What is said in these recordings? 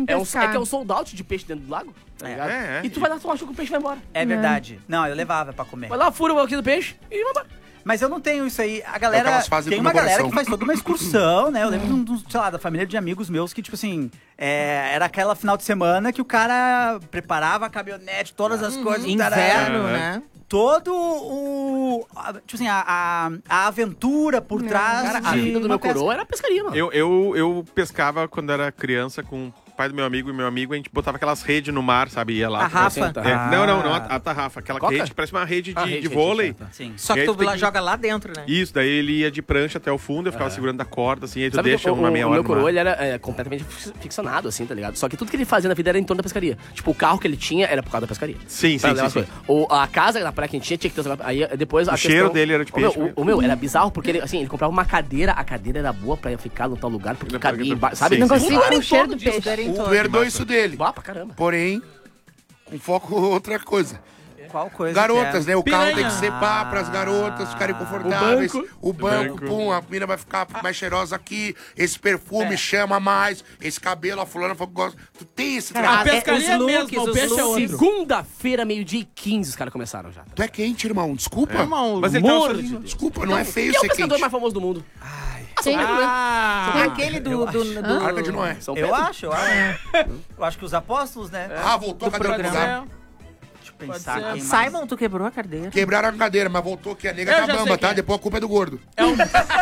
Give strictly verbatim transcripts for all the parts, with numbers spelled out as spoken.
é um, pescar. é que é um sold out de peixe dentro do lago, tá É. ligado? É, é. E tu vai lá, tu acha que o peixe vai embora. É verdade. Não, eu levava pra comer. Vai lá, fura o aqui do peixe e vai embora. Mas eu não tenho isso aí. A É o que galera. elas fazem Tem com uma o meu galera coração. que faz toda uma excursão, né? Eu lembro, de um, dos, sei lá, da família de amigos meus que, tipo assim, é, era aquela final de semana que o cara preparava a caminhonete, todas as coisas. Inverno, É. né? Todo o. a- Tipo assim, a, a, a aventura por trás. Cara, a de vida do uma meu pesca. coroa era pescaria, mano. Eu, eu, eu pescava quando era criança com o pai do meu amigo e meu amigo, a gente botava aquelas redes no mar, sabe? Ia lá. Tarrafa. É, Ah. não, não, não, a, a tarrafa. Aquela Coca? rede que parece uma rede de, Ah, de rede, vôlei. rede, tá. Sim. Só E que aí tu tu tem lá que- joga lá dentro, né? Isso, daí ele ia de prancha até o fundo, eu ficava segurando a corda, assim, aí tu Sabe deixa que o, uma meia o hora meu no coroa, mar. ele era é, completamente fix- ficcionado, assim, tá ligado? Só que tudo que ele fazia na vida era em torno da pescaria. Tipo, o carro que ele tinha era por causa da pescaria. Sim, Pra sim, levar sim, as sim. coisas. O, a casa na praia que a gente tinha, tinha que ter... Aí depois a O questão- cheiro dele era de O meu, peixe o, mesmo. o meu era bizarro, porque ele, assim, ele comprava uma cadeira, a cadeira era boa pra ficar no tal lugar, porque Não, cabia, porque- emba- sabe? sim, Não sim, consigo Tudo era o em cheiro torno do disso. peixe. O herdou isso dele. Bah, pra caramba. Porém, com foco em outra coisa. Qual coisa? Garotas, que é? né? O carro Piranha. tem que ser pá pras garotas ficarem confortáveis. O banco. O banco, banco. pum, a mina vai ficar mais cheirosa aqui. Esse perfume chama mais. Esse cabelo, a fulana falou que gosta. Tu tem esse A trabalho. é, pescaria os looks, mesmo, o os peixe é looks. outro. Segunda-feira, meio-dia e quinze, os caras começaram já. Tu é quente, irmão. Desculpa. Irmão, Mas ele tava Amor de sozinho. Deus. Desculpa, não é feio Quem é o ser pescador quente. mais famoso do mundo? Quem? Ah, Aquele do... do, do- Arca de Noé. São Eu Pedro. acho, eu acho. Eu acho que os apóstolos, né? Ah, voltou a cadeira pro programa. lugar. Deixa eu pensar ser. quem mais. Simon, tu quebrou a cadeira. Quebraram a cadeira, mas voltou que a nega Eu tá já sei bamba, quem tá? é. Depois a culpa é do gordo. é um-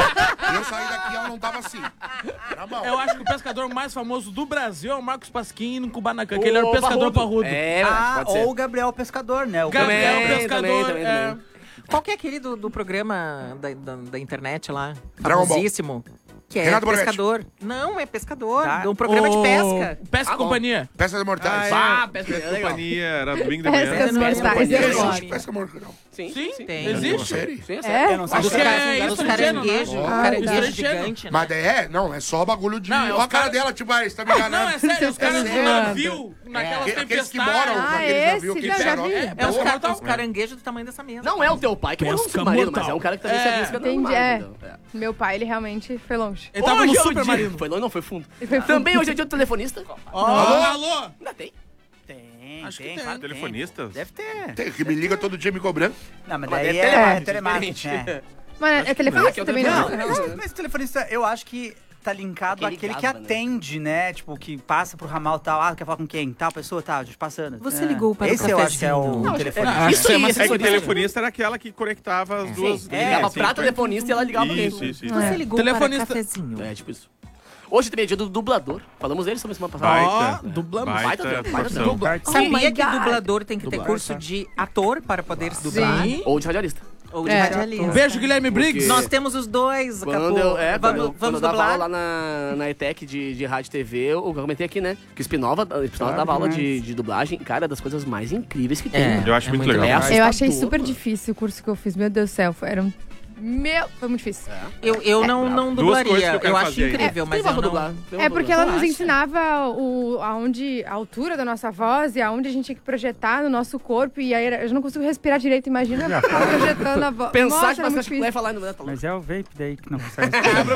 E eu saí daqui e ela não tava assim. Tá bom. eu acho que o pescador mais famoso do Brasil é o Marcos Pasquim no Kubanacan, que ele era o Ô, pescador parrudo. É, Ah, pode ser. ou o Gabriel Pescador, né? O Gabriel Também, Pescador. também, também, é. também. Qual que é aquele do, do programa da, da, da internet lá? Dragon Ball. Famosíssimo. Que é Renato Borghetti. pescador. Não, é pescador. Tá. De um programa de O- pesca. Pesca Ah, e bom. Companhia. Peças mortais. Ah, pesca é legal. Companhia, era domingo de Pescas manhã. mortais. Pesca eu mortais. gosto. Pesca mortal. Sim, Sim, sim. Tem. Uma existe. série? Sim, é É? Eu não sei Acho se que é. é Os isso de gênero, né? caranguejos. Ó. Caranguejo Isso é gigante, né? Mas daí é, não, é só bagulho de. Não, é Ó os a cara caras- dela, tipo, ah, você tá me enganando. Não, é sério, os caras sério. no navio, naquelas Aquele- Aqueles que tempestades. moram Ah, naqueles esse, navios que já- já pegaram. vi. É, É os, pesca car mortal. os caranguejos do tamanho dessa mesa. Não é o teu pai que morreu no Pesca submarino, mortal. mas é um cara que também se É. arrisca no Entendi, mar, é. entendeu? É. Meu pai, ele realmente foi longe. Ele tava Hoje no é o submarino. dia- Foi longe, não, foi fundo. Ele foi fundo. Também hoje é dia do telefonista. Ó, alô? Ainda tem. Tem, Acho que tem, tem. claro que tem. Telefonistas? Deve ter. Tem, que me liga todo dia me cobrando. Não, mas Mas daí é é, telemarketing, é telemarketing, diferente. é. Mas é telefonista que é o também, telefone. não? Não, Mas, mas o telefonista, eu acho que tá linkado Aquele àquele que grava, né? atende, né? Tipo, que passa pro ramal tal. Ah, quer falar com quem? Tal pessoa, tal, gente passando. Você É. ligou para o Esse eu acho que é o cafezinho. Não, telefone. Ah, Isso isso é aí, uma É que assessoria. telefonista era aquela que conectava as duas. Sim, linhas, é, Ligava assim. pra telefonista e ela ligava pra Isso, mim. isso, isso. Você ligou Telefonista- para cafezinho. É, tipo isso. Hoje também é dia do dublador. Falamos dele sobre semana passada. Baita. Ó, dublamos. Baita, Baita baita profissão. Dubla. Oh Sabia my que God. dublador tem que ter Dublar. curso de ator para poder dublar? Sim. Ou de radialista. Ou de É. radialista. Beijo, Guilherme Briggs. Nós temos os dois, Quando acabou. eu, é, vamos quando, quando vamos eu dava dublar? aula lá na, na E T E C de, de rádio e T V, eu, eu comentei aqui, né? Que o Spinova, o Spinova Claro dava aula demais. de, de dublagem, cara, é das coisas mais incríveis que tem. É. né? Eu acho É muito muito legal. legal. Eu achei Assustador, super mano. difícil o curso que eu fiz. Meu Deus do céu, foi- era um... Meu, foi muito difícil. Eu, eu não, não Duas coisas dublaria. que eu quero Eu acho fazer ainda. incrível, Tem mas uma eu não... dublar, tem uma É porque dublar. ela nos acha? ensinava o, aonde, a altura da nossa voz e aonde a gente tinha que projetar no nosso corpo. E aí era- eu já não consigo respirar direito, imagina ficar projetando a voz. Pensar Nossa, que era vai muito ficar vai falar no tá louco. Mas é o vape daí que não consegue.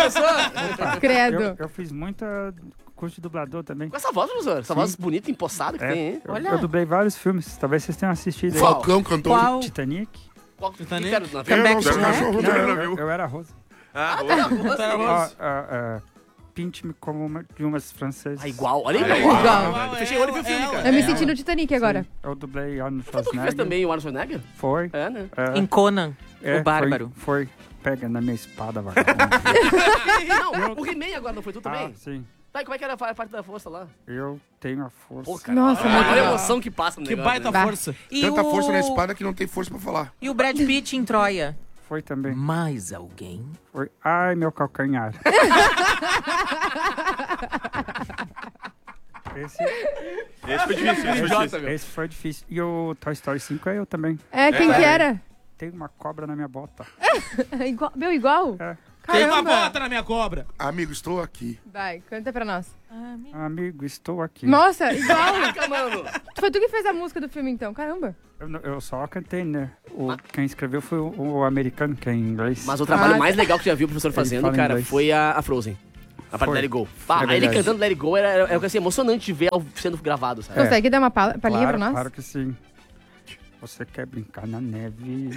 difícil. Credo. eu, eu fiz muita curso de dublador também. Com essa voz, professor, essa Sim. voz bonita, empossada que É, tem, hein? eu, Olha. eu dublei vários filmes. Talvez vocês tenham assistido aí. Falcão cantou. Qual? Titanic. Qual que Titanic? era? Não, Eu Comeback não to quero Black? cachorro, Não, não, eu, eu era Rosa. Ah, Tá, Ó, Rosa. ah, ah, Pinte-me como uma, de umas francesas. Ah, igual, olha Olha aí. aí. Igual. Eu fechei o olho e vi o filme, cara. Eu me É, senti no Titanic agora. Eu dublei Arnold Foi tu que fez Schwarzenegger. também o Arnold Schwarzenegger? Foi. É, né? é, Em Conan, é, o Bárbaro. Foi, foi. Pega na minha espada, vagabundo. Não, o He-Man agora não foi tu ah, também? sim. Tá, e como é que era a parte da força lá? Eu tenho a força. Pô, cara, Nossa, olha, muito olha a legal. emoção que passa no Que negócio, baita né? força. E Tanta o... força na espada que não tem força pra falar. E o Brad Pitt em Troia. Foi também. Mais alguém? Foi. Ai, meu calcanhar. Esse, esse foi difícil, esse foi Idiota, difícil. meu. esse foi difícil. E o Toy Story cinco é eu também. É, quem que era? Tem uma cobra na minha bota. igual, meu, igual? É. Tem uma Caramba. bota na minha cobra. Amigo, estou aqui. Vai, canta pra nós. Amigo, estou aqui. Nossa, igual. Caraca, mano. Foi tu que fez a música do filme, então. Caramba. Eu, não- eu só cantei, né? O, quem escreveu foi o, o americano, que é em inglês. Mas o trabalho Ah, mais legal que eu já vi o professor fazendo, fala cara, inglês. foi a, a Frozen. A parte do Let It Go. É Pá, ele verdade. cantando Let It Go era, era, era assim, emocionante de ver ao- sendo gravado, sabe? Consegue dar uma pala- palhinha Claro, pra nós? claro que sim. Você quer brincar na neve?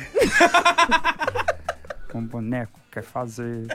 Um boneco quer fazer?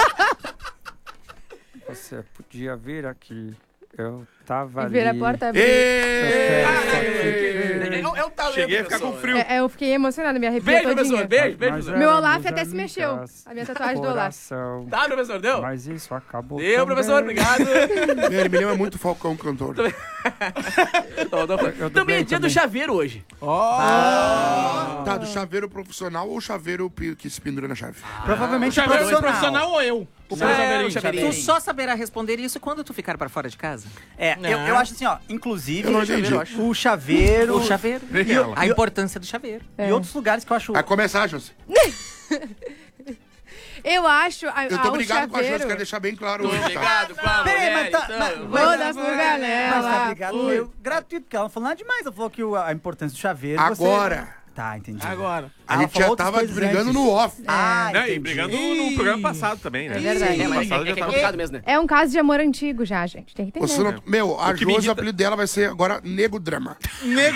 Você podia vir aqui. Eu tava E ali. vira a porta abrir. Ê! É, é o talento, Cheguei a ficar com professor. frio. É, é, eu fiquei emocionada, me arrepiou Beijo, todinha. professor. Beijo, beijo, Nós professor. Meu éramos Olaf até se amigas, mexeu. A minha tatuagem do Olaf. coração. Tá, professor, deu? Mas isso acabou. Deu, também. professor, obrigado. Ele me lembra muito Falcão cantor. Não, não foi. Eu Também é dublei dia do também. chaveiro hoje. Tá, do chaveiro profissional ou chaveiro pi- que se pendura na chave? Provavelmente Chaveiro profissional. profissional ou eu? O É, chaveirinho. o chaveirinho. Tu só saberá responder isso quando tu ficar pra fora de casa. É, eu, eu acho assim, ó, inclusive, Eu não entendi. o chaveiro O chaveiro. e, o- A importância do chaveiro. e outros lugares que eu acho... Vai começar, José. Eu acho a, Eu a, tô o brigado com a José, chaveiro... quero deixar bem claro hoje, tá? Obrigado, com a Peraí, mas mulher, tá- então. mas- Vou dar fuga Mas tá nela. ligado? Meio gratuito, porque ela não falou nada demais. Ela falou que o- a importância do chaveiro... você- Agora. Tá, entendi. Agora. A Ela gente falou já outras tava coisas brigando antes. no off. Ah, Não, entendi. e brigando no programa passado também, né? É verdade. É, mas passado é, já é, é tava- complicado mesmo, né? É um caso de amor antigo já, gente. Tem que entender. Você não- Meu, a O que me Josi, o irrita- apelido dela vai ser agora Nego Drama. Nego.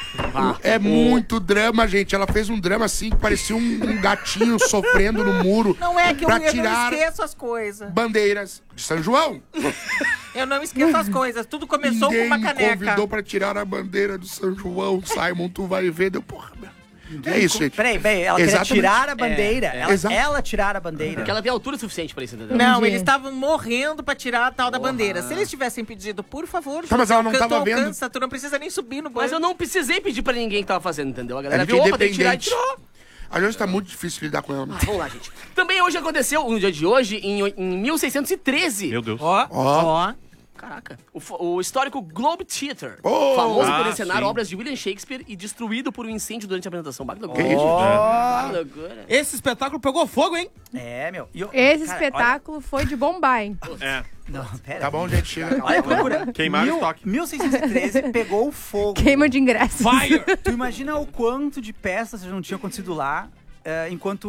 É muito drama, gente. Ela fez um drama assim que parecia um, um gatinho sofrendo no muro. Não é que eu, pra eu não tirar esqueço as coisas. bandeiras de São João. Eu não esqueço as coisas. Tudo começou Ninguém com uma me caneca. convidou pra tirar a bandeira do São João. Simon, tu vai ver. Deu porra, meu. É isso, gente. Peraí, peraí, ela Exatamente. queria tirar a bandeira. É, é. Ela, Exato. ela tirar a bandeira. Porque ela tem altura suficiente pra isso, entendeu? Não, Entendi. eles estavam morrendo pra tirar a tal da bandeira. Se eles tivessem pedido, por favor, Tá, mas José, ela não o canto tava vendo. alcança, tu não precisa nem subir no banco. Mas eu não precisei pedir pra ninguém que tava fazendo, entendeu? A galera É viu, que opa, tem que tirar e independente. tirou. A Josi tá muito difícil lidar com ela. Ah, vamos lá, gente. Também hoje aconteceu, no dia de hoje, em, oi- em mil seiscentos e treze. Meu Deus. Ó, Ó. ó. Caraca. O, fo- o histórico Globe Theatre. Oh! famoso por Ah, encenar sim. obras de William Shakespeare e destruído por um incêndio durante a apresentação. Bah, que loucura. Que isso? Bah, que loucura. Esse espetáculo pegou fogo, hein? É, meu. E eu- Esse cara, espetáculo foi de bombar, hein? É. olha- Não, pera. Tá bom, gente, chega. Olha que loucura. Queimaram Mil- o estoque. mil seiscentos e treze pegou fogo. Queima de ingressos. Fire! Tu imagina o quanto de peças já não tinha acontecido lá, eh, enquanto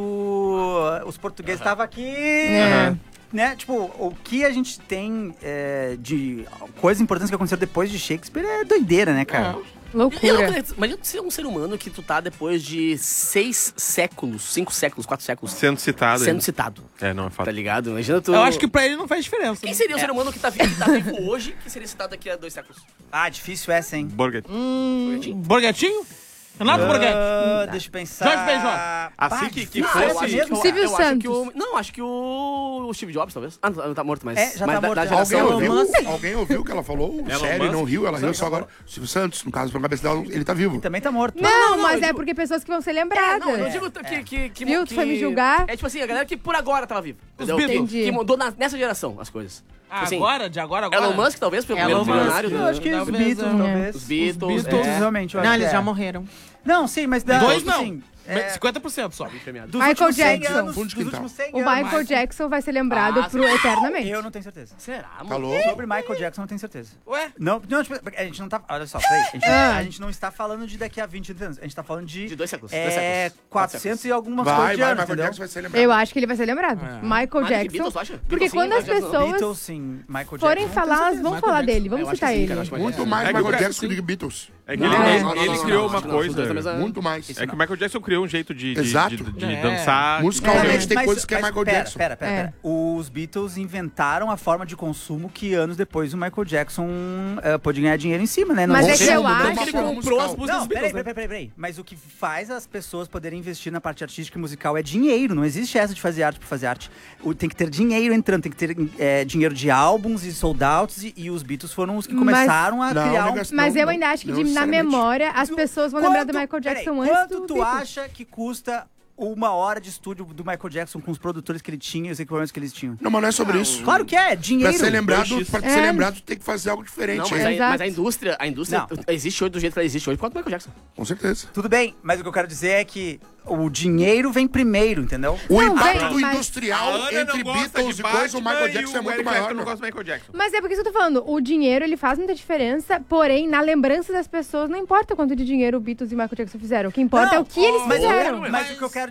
os portugueses estavam aqui. É. Né? Tipo, o que a gente tem eh, de coisas importantes que aconteceram depois de Shakespeare é doideira, né, cara? E eu Loucura. acredito- Imagina tu ser um ser humano que tu tá depois de seis séculos, cinco séculos, quatro séculos, Sendo citado. sendo ainda. citado. É, não é Tá fato. ligado? Imagina tu. Eu acho que pra ele não faz diferença. Quem né? seria o ser humano que tá, vi- que tá vivo hoje que seria citado daqui a dois séculos? Ah, difícil essa, hein? Burger. Hum, Borghetinho? Renato Borghetti. Ah, deixa eu pensar. Jorge Benjó. Assim Pá, que- que difícil Ah, eu essa acho mesmo. que o- Silvio eu acho que Santos. o- Não, acho que o, o Steve Jobs, talvez. Ah, não, tá- tá morto, mas. É, já mas tá da- morto, da já. geração- Alguém Elon ouviu? Musk. Alguém ouviu o que ela falou? Elon Sério, Musk? não riu? Ela riu só agora. Silvio Santos, no caso, pela cabeça dela, ele tá vivo. Também tá morto. Não, não, mas eu é digo- porque pessoas que vão ser É, lembradas. não, eu digo que, que, que, Viu? Tu que- foi me julgar? É tipo assim, a galera que por agora tava viva. Entendeu? Beatles. Que, Entendi. que mudou na- nessa geração as coisas. Tipo assim, Agora, de agora, agora. Elon Musk, talvez, foi o Elon primeiro Musk. milionário. Eu acho que os Talvez, Beatles, é. talvez. Os Beatles, Os Beatles, é. realmente. eu Não, acho eles que já é. morreram. Não, sim, mas... dá- Dois tipo não. assim, é, cinquenta por cento só. Premiado. dos Michael últimos cem Jackson. anos, Fundo de dos quintal. últimos cem O anos. Michael Jackson vai ser lembrado Ah, pro sim. eternamente. Eu não tenho certeza. Será, Tá mano? louco? Sobre Michael Jackson, eu não tenho certeza. Ué? Não, não, tipo, a gente não tá... Olha só, peraí. A gente, Ah. a gente não está falando de daqui a vinte anos. A gente tá falando de... De dois séculos. dois É, séculos. quatrocentos e algumas Vai, coisas de vai, anos, Michael entendeu? Jackson vai ser lembrado. Eu acho que ele vai ser lembrado. Michael Mais do que Jackson. Beatles, tu acha? Porque Beatles sim, quando as Michael Jackson não. pessoas Beatles, sim. Michael Jackson. forem não tenho falar, elas certeza. vão Michael falar Jackson. dele. Eu Vamos acho que citar sim, ele. cara, eu acho que Muito Michael mais É que Michael o Jackson Jackson- do que Beatles. É que Não, ele, é. ele- Não, não, ele não, criou não, uma acho que não, coisa. mas a- Muito mais. É que o Michael Jackson criou um jeito de, de, Exato. de, de É. dançar. Musicalmente É, tem mas- coisas que é mas Michael pera, Jackson. Pera, pera, É. pera. Os Beatles inventaram a forma de consumo que anos depois o Michael Jackson eh, pôde ganhar dinheiro em cima, né? Não Mas sei é que se- eu Não, acho... não, Ele não, comprou as musical. músicas Não, dos peraí, Beatles, peraí, né? peraí, peraí. Mas o que faz as pessoas poderem investir na parte artística e musical é dinheiro. Não existe essa de fazer arte por fazer arte. O- tem que ter dinheiro entrando, tem que ter eh, dinheiro de álbuns e sold outs. E, e os Beatles foram os que Mas- começaram a Não, criar um... nega- Mas Não, eu não, ainda acho que não de- na necessariamente. memória as pessoas vão lembrar do Quanto- Michael Jackson peraí, antes Quanto do tu Beatles. acha que custa uma hora de estúdio do Michael Jackson com os produtores que ele tinha e os equipamentos que eles tinham? Não, mas não é sobre isso. Claro que é, Pra dinheiro. ser lembrado, dois x. pra É. ser lembrado, tu tem que fazer algo diferente. Não, hein? mas a, Exato. mas a indústria, a indústria Não. existe hoje do jeito que ela existe hoje por causa do Michael Jackson. Com certeza. Tudo bem, mas o que eu quero dizer é que o dinheiro vem primeiro, entendeu? O Não, impacto vem, do mas- industrial entre Beatles e coisa, o Michael Jackson é muito maior. não meu. gosta do Michael Jackson. Mas é porque isso que eu tô falando. O dinheiro, ele faz muita diferença, porém, na lembrança das pessoas, não importa quanto de dinheiro o Beatles e o Michael Jackson fizeram. O que importa Não, é o que eles mas, fizeram. mas o que eu quero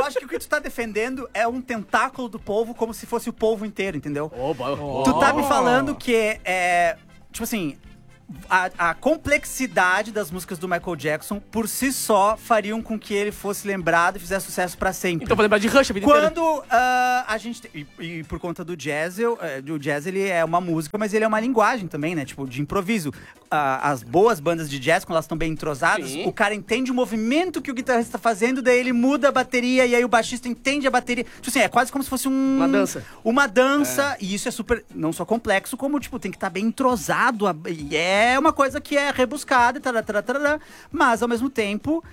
eu acho que o que tu tá defendendo é um tentáculo do povo como se fosse o povo inteiro, entendeu? Opa, Tu tá me falando que é... Tipo assim... a, a complexidade das músicas do Michael Jackson, por si só, fariam com que ele fosse lembrado e fizesse sucesso pra sempre. Então vou lembrar de Rush a vida inteira. Quando uh, a gente... E, e por conta do jazz, eu, uh, o jazz ele é uma música, mas ele é uma linguagem também, né? Tipo, de improviso. Uh, as boas bandas de jazz, quando elas estão bem entrosadas, Sim. o cara entende o movimento que o guitarrista tá fazendo, daí ele muda a bateria, e aí o baixista entende a bateria. Tipo assim, é quase como se fosse um... Uma dança. Uma dança, e isso é super... Não só complexo, como, tipo, tem que estar bem entrosado. a- E é uma coisa que é rebuscada, tará, tará, tará, mas, ao mesmo tempo,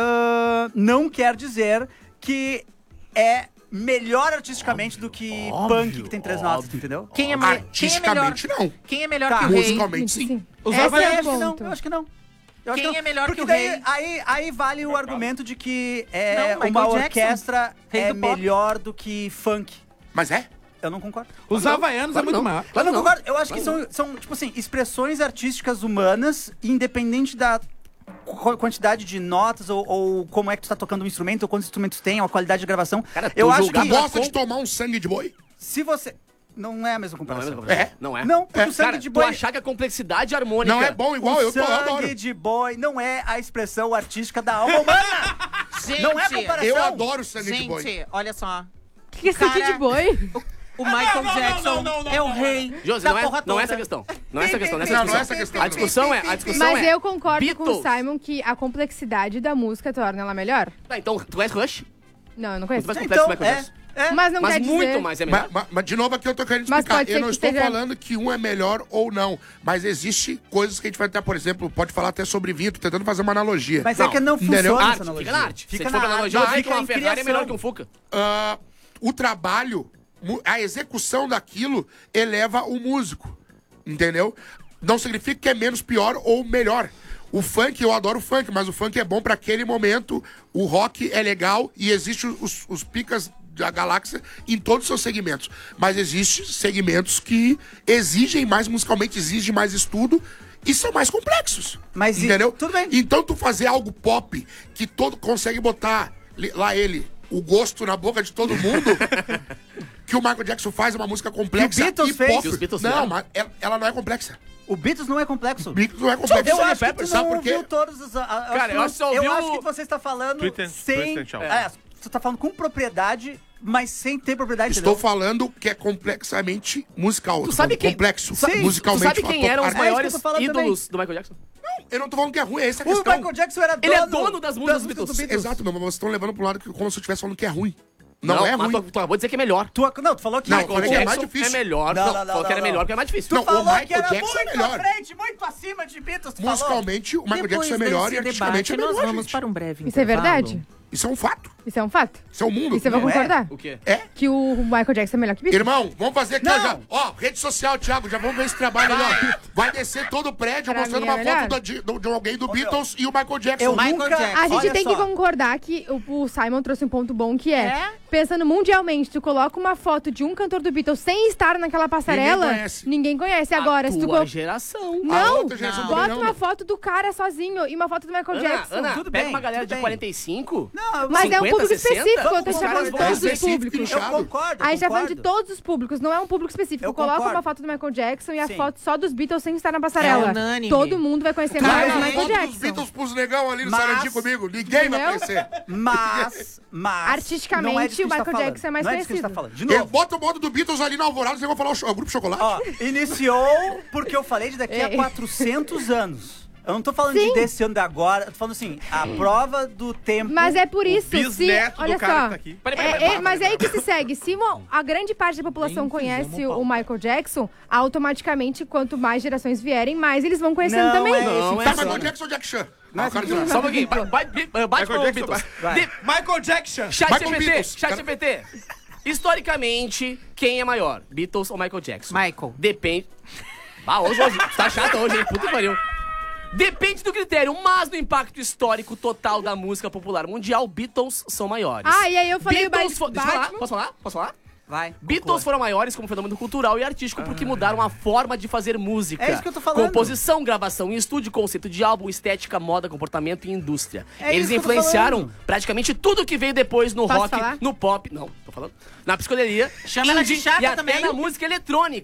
uh, não quer dizer que é melhor artisticamente do que punk, que tem três notas, entendeu? Quem é, mais, quem é melhor? Artisticamente, não. Quem é melhor Tá. que o rei? Musicalmente, sim. Os Esse é Havaianos- o Eu acho que não, ponto. eu acho que não. Eu acho Quem que é melhor Porque que o daí, rei? Aí, aí vale o argumento de que é, Não, Michael uma Jackson, orquestra rei é do pop. melhor do que funk. Mas é? Eu não concordo. Os Havaianos Claro é muito não. maior. Eu Claro não não. concordo. Eu acho que são, são, tipo assim, expressões artísticas humanas, independente da qu- quantidade de notas ou, ou como é que tu tá tocando um instrumento, ou quantos instrumentos tem, ou a qualidade de gravação. Cara, tu eu acho julgar que Gosta de tomar um sangue de boi? se você... Não é a mesma Não é, comparação. mesmo. É? Não é. Não, porque É. o sangue Cara, de tu boi... achar que a complexidade harmônica... Não é bom igual, o eu, tô, eu sangue adoro. de boi não é a expressão artística da alma humana. Gente, Não é comparação. Eu adoro sangue de boi. gente, olha só. O que é isso aqui Cara, de boi? O Michael não, não, Jackson não, não, não, é o não, rei Josi, da não é, porra não é toda. essa a questão. Não é essa a questão, não é essa a Não, questão. não é essa a questão. A discussão é... A discussão Mas é... eu concordo com o Beatles. Simon que a complexidade da música torna ela melhor. Tá, então, tu conhece Rush? Não, eu não Tu conheço. mais complexo Então, que o Michael é, Jackson. é. Mas não Mas quer muito dizer... mais é melhor. Mas, mas- mas, de novo aqui eu tô querendo Mas explicar. pode ser Eu não que estou esteja- falando que um é melhor ou não. Mas existe coisas que a gente vai ter, por exemplo, pode falar até sobre vinho, tô tentando fazer uma analogia. Mas é que não Entendeu? funciona Arte, essa analogia. fica na arte. Fica Se for na pra arte. analogia, eu Não, digo que fica uma em Ferrari é criação. melhor que um Fuca. Ah, o trabalho, mu- a execução daquilo eleva o músico, entendeu? Não significa que é menos pior ou melhor. O funk, eu adoro o funk, mas o funk é bom pra aquele momento, o rock é legal e existe os, os picas da galáxia em todos os seus segmentos. Mas existem segmentos que exigem mais musicalmente, exigem mais estudo e são mais complexos. Mas e- entendeu? tudo bem. Então tu fazer algo pop que todo consegue botar li- lá ele, o gosto na boca de todo mundo, que o Michael Jackson faz uma música complexa Que o Beatles e fez. pop. Que os Beatles não, fizeram. mas ela, ela não é complexa. O Beatles não é complexo. O Beatles não é complexo. Eu acho que tu sabe não por quê? ouviu todos os... a- a- Cara, eu acho que só eu ouviu acho o- que você está falando Twitter- sem... Twitter, tchau. É, você está falando com propriedade, mas sem ter propriedade. Estou entendeu? falando que é complexamente musical. Tu Tô sabe falando quem... complexo. Sim. Musicalmente. Tu sabe quem falando eram os arte. maiores É isso que eu tô falando ídolos do Michael Jackson? Não, eu não tô falando que é ruim, é essa a O questão. Michael Jackson era dono... Ele é dono das músicas dos Beatles. Exato, meu, mas vocês estão levando pro lado que, como se eu estivesse falando que é ruim. Não, é mas ruim. Tu, tu acabou de dizer que é melhor. Tu, não, tu falou que... Não, Michael falei que é Jackson- mais difícil. É melhor. Não, Não, não, não, falou que era não, melhor não. porque é mais difícil. Tu Não, o falou Michael que era Jackson é muito melhor. à frente, muito acima de Beatles. Tu falou. Musicalmente, o Michael Depois Jackson é melhor e desse artisticamente é debate, nós melhor, vamos gente. para um breve Isso é intervalo. verdade? Isso é um fato. Isso é um fato. Isso é o mundo. E você vai Não é? concordar? O quê? É. Que o Michael Jackson é melhor que Beatles? Irmão, vamos fazer aqui, ó, Não. já. Ó, rede social, Thiago, já vamos ver esse trabalho ali, ó. Vai descer todo o prédio Pra mostrando mim é uma melhor. foto do- de, do- de alguém do Beatles e o Michael Jackson. Eu Michael nunca... Jackson. A gente Olha tem só. que concordar que o, o Simon trouxe um ponto bom que é, É? pensando mundialmente, tu coloca uma foto de um cantor do Beatles sem estar naquela passarela, Ninguém conhece. ninguém conhece. Agora, a se tu tua colo- geração. A Não, outra geração bota também uma não. foto do cara sozinho e uma foto do Michael Ana, Jackson. Ana, tudo pega bem, uma galera tudo de bem. quarenta e cinco. Não, Mas é um cinquenta, público sessenta? específico, eu tô Vamos te falando de concordar. todos os Específico, públicos. eu Eu concordo, A gente tá falando de concordo. todos os públicos, não é um público específico. Eu Coloca concordo. uma foto do Michael Jackson e a Sim. foto só dos Beatles sem estar na passarela. É unânime. Todo mundo vai conhecer Cara, mais o a Michael foto dos Jackson. Beatles pros negão ali no Mas- Sarandi comigo. Ninguém vai Entendeu? conhecer. Mas, mas... Artisticamente, não é disso que o a gente tá Michael falando. Jackson é mais Não é disso que a gente tá conhecido. falando. De Eu novo. boto o modo do Beatles ali na Alvorada, vocês vão falar o, cho- o Grupo Chocolate? Ó, iniciou porque eu falei de daqui a Ei. quatrocentos anos. Eu não tô falando Sim. de desse ano de agora, eu tô falando assim, a prova do tempo... Mas é por isso, se... bisneto do Olha cara só, que tá aqui. Peraí, peraí, é- peraí, é- mas é aí que se segue. Se uma- a grande parte da população conhece o Michael Jackson, automaticamente, quanto mais gerações vierem, mais eles vão conhecendo Não também. é Não, esse é Tá, só. Michael Jackson ou Jack Chan? Não, Ah, o cara não, diz- Só um pouquinho. Ba- ba- ba- Bate Michael pro Jackson, Beatles. vai. De- Michael Jackson. Chat Michael G P T, Beatles. chat Cara- G P T. Historicamente, quem é maior? Beatles ou Michael Jackson? Michael. Depende. Ah, hoje, hoje. Tá chato hoje, hein? Puta que pariu. Depende do critério, mas no impacto histórico total da música popular mundial, Beatles são maiores. Ah, e aí eu falei o Beatles Ba- fo- Deixa eu falar? Batman. Posso falar? Posso falar? Vai. Beatles conclua. foram maiores como fenômeno cultural e artístico porque mudaram a forma de fazer música. É isso que eu tô falando. Composição, gravação em estúdio, conceito de álbum, estética, moda, comportamento e indústria. É Eles isso que eu tô influenciaram falando. praticamente tudo que veio depois no Posso rock, falar? no pop, não, tô falando, na psicodelia, Chama ela de indie chata e até também. na música eletrônica.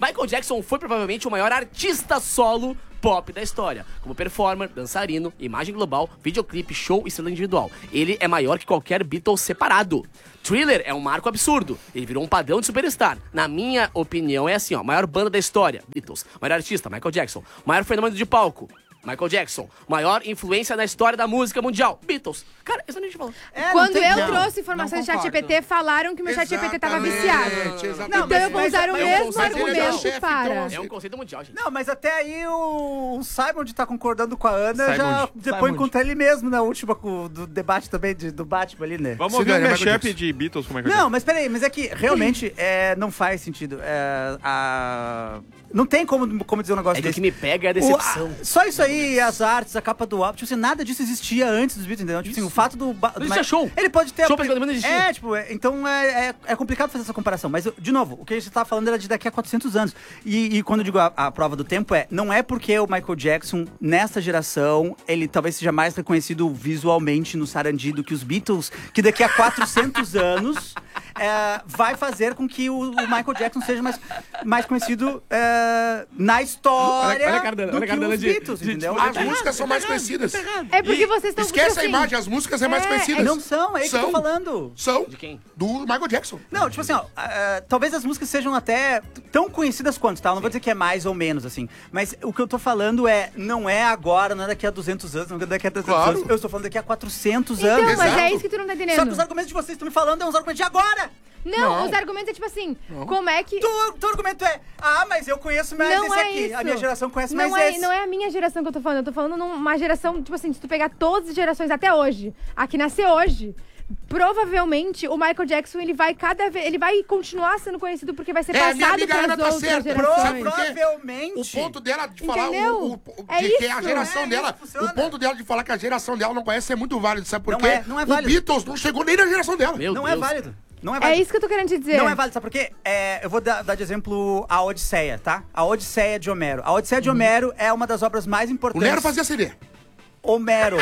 Michael Jackson foi provavelmente o maior artista solo pop da história, como performer, dançarino, imagem global, videoclipe, show e estrela individual. Ele é maior que qualquer Beatles separado. Thriller é um marco absurdo. Ele virou um padrão de superstar. Na minha opinião, é assim, ó. Maior banda da história, Beatles. Maior artista, Michael Jackson. Maior fenômeno de palco, Michael Jackson. Maior influência na história da música mundial, Beatles. Cara, isso não é de falar. É, Quando não tem- eu não, trouxe informações do não ChatGPT, falaram que meu ChatGPT tava Exatamente, viciado. exatamente. Então eu vou mas- usar o mas é um mesmo conceito ele é argumento chefe, para... então, É um conceito mundial, gente. Não, mas até aí o, o Simon de tá concordando com a Ana, já Simon. depois Simon. contra ele mesmo na última com- do debate também de- do Batman ali, né? Vamos Você ouvir um ganha, Michael mashup Jackson. de Beatles com o Michael Não, mas peraí, mas é que realmente é, não faz sentido. É, a... Não tem como, como dizer um negócio É que o desse. que me pega é a O- decepção. a- só isso aí, as artes, a capa do álbum, tipo assim, nada disso existia antes dos Beatles, entendeu? Tipo assim, o fato do... ba- do Isso é show. Ele pode ter... Show praticamente não existia. É, tipo, é, então é, é, é complicado fazer essa comparação. Mas, de novo, o que a gente tava falando era de daqui a quatrocentos anos. E, e quando eu digo a, a prova do tempo é, não é porque o Michael Jackson, nessa geração, ele talvez seja mais reconhecido visualmente no Sarandi do que os Beatles, que daqui a quatrocentos anos é, vai fazer com que o, o Michael Jackson seja mais, mais conhecido é, na história Olha a cara dela, do olha a cara que dela os de- Beatles, de- entendeu? As músicas são mais conhecidas. É porque vocês estão... Esquece tipo a assim, imagem, as músicas são mais é, conhecidas. Não são, é isso que eu tô São. falando. São De quem? do Michael Jackson. Não, tipo assim, ó, ah, talvez as músicas sejam até tão conhecidas quanto, tá? Eu não vou dizer que é mais ou menos, assim. Mas o que eu tô falando é, não é agora, não é daqui a duzentos anos, não é daqui a trezentos Claro. anos. Eu estou falando daqui a quatrocentos Então, anos. mas é Exato. isso que tu não tá Só que entendendo. os argumentos de vocês estão me falando é uns argumentos de agora. Não, Não. os argumentos é tipo assim, como é que... Tu, teu argumento é, ah, mas eu conheço mais Não esse é aqui. isso. A minha geração conhece não mais é, esse. Não é a minha geração que eu tô falando, eu tô falando numa geração, tipo assim, se tu pegar todas as gerações até hoje, a que nasceu hoje, provavelmente o Michael Jackson, ele vai cada vez, ele vai continuar sendo conhecido porque vai ser É, minha passado amiga Ana pras tá outras certa. gerações. Sabe por quê? Provavelmente. O ponto dela de falar Entendeu? o, o- o- É de que a isso. geração É, dela, isso funciona. o ponto dela de falar que a geração dela não conhece é muito válido, sabe por Não quê? é, não é o válido. Beatles não chegou nem na geração dela. Meu Não Deus. é válido. Não é É válido. isso que eu tô querendo te dizer. Não é válido, sabe por quê? É, eu vou dar, dar de exemplo a Odisseia, tá? A Odisseia de Homero. A Odisseia de Homero é uma das obras mais O importantes. Nero fazia C D. Homero.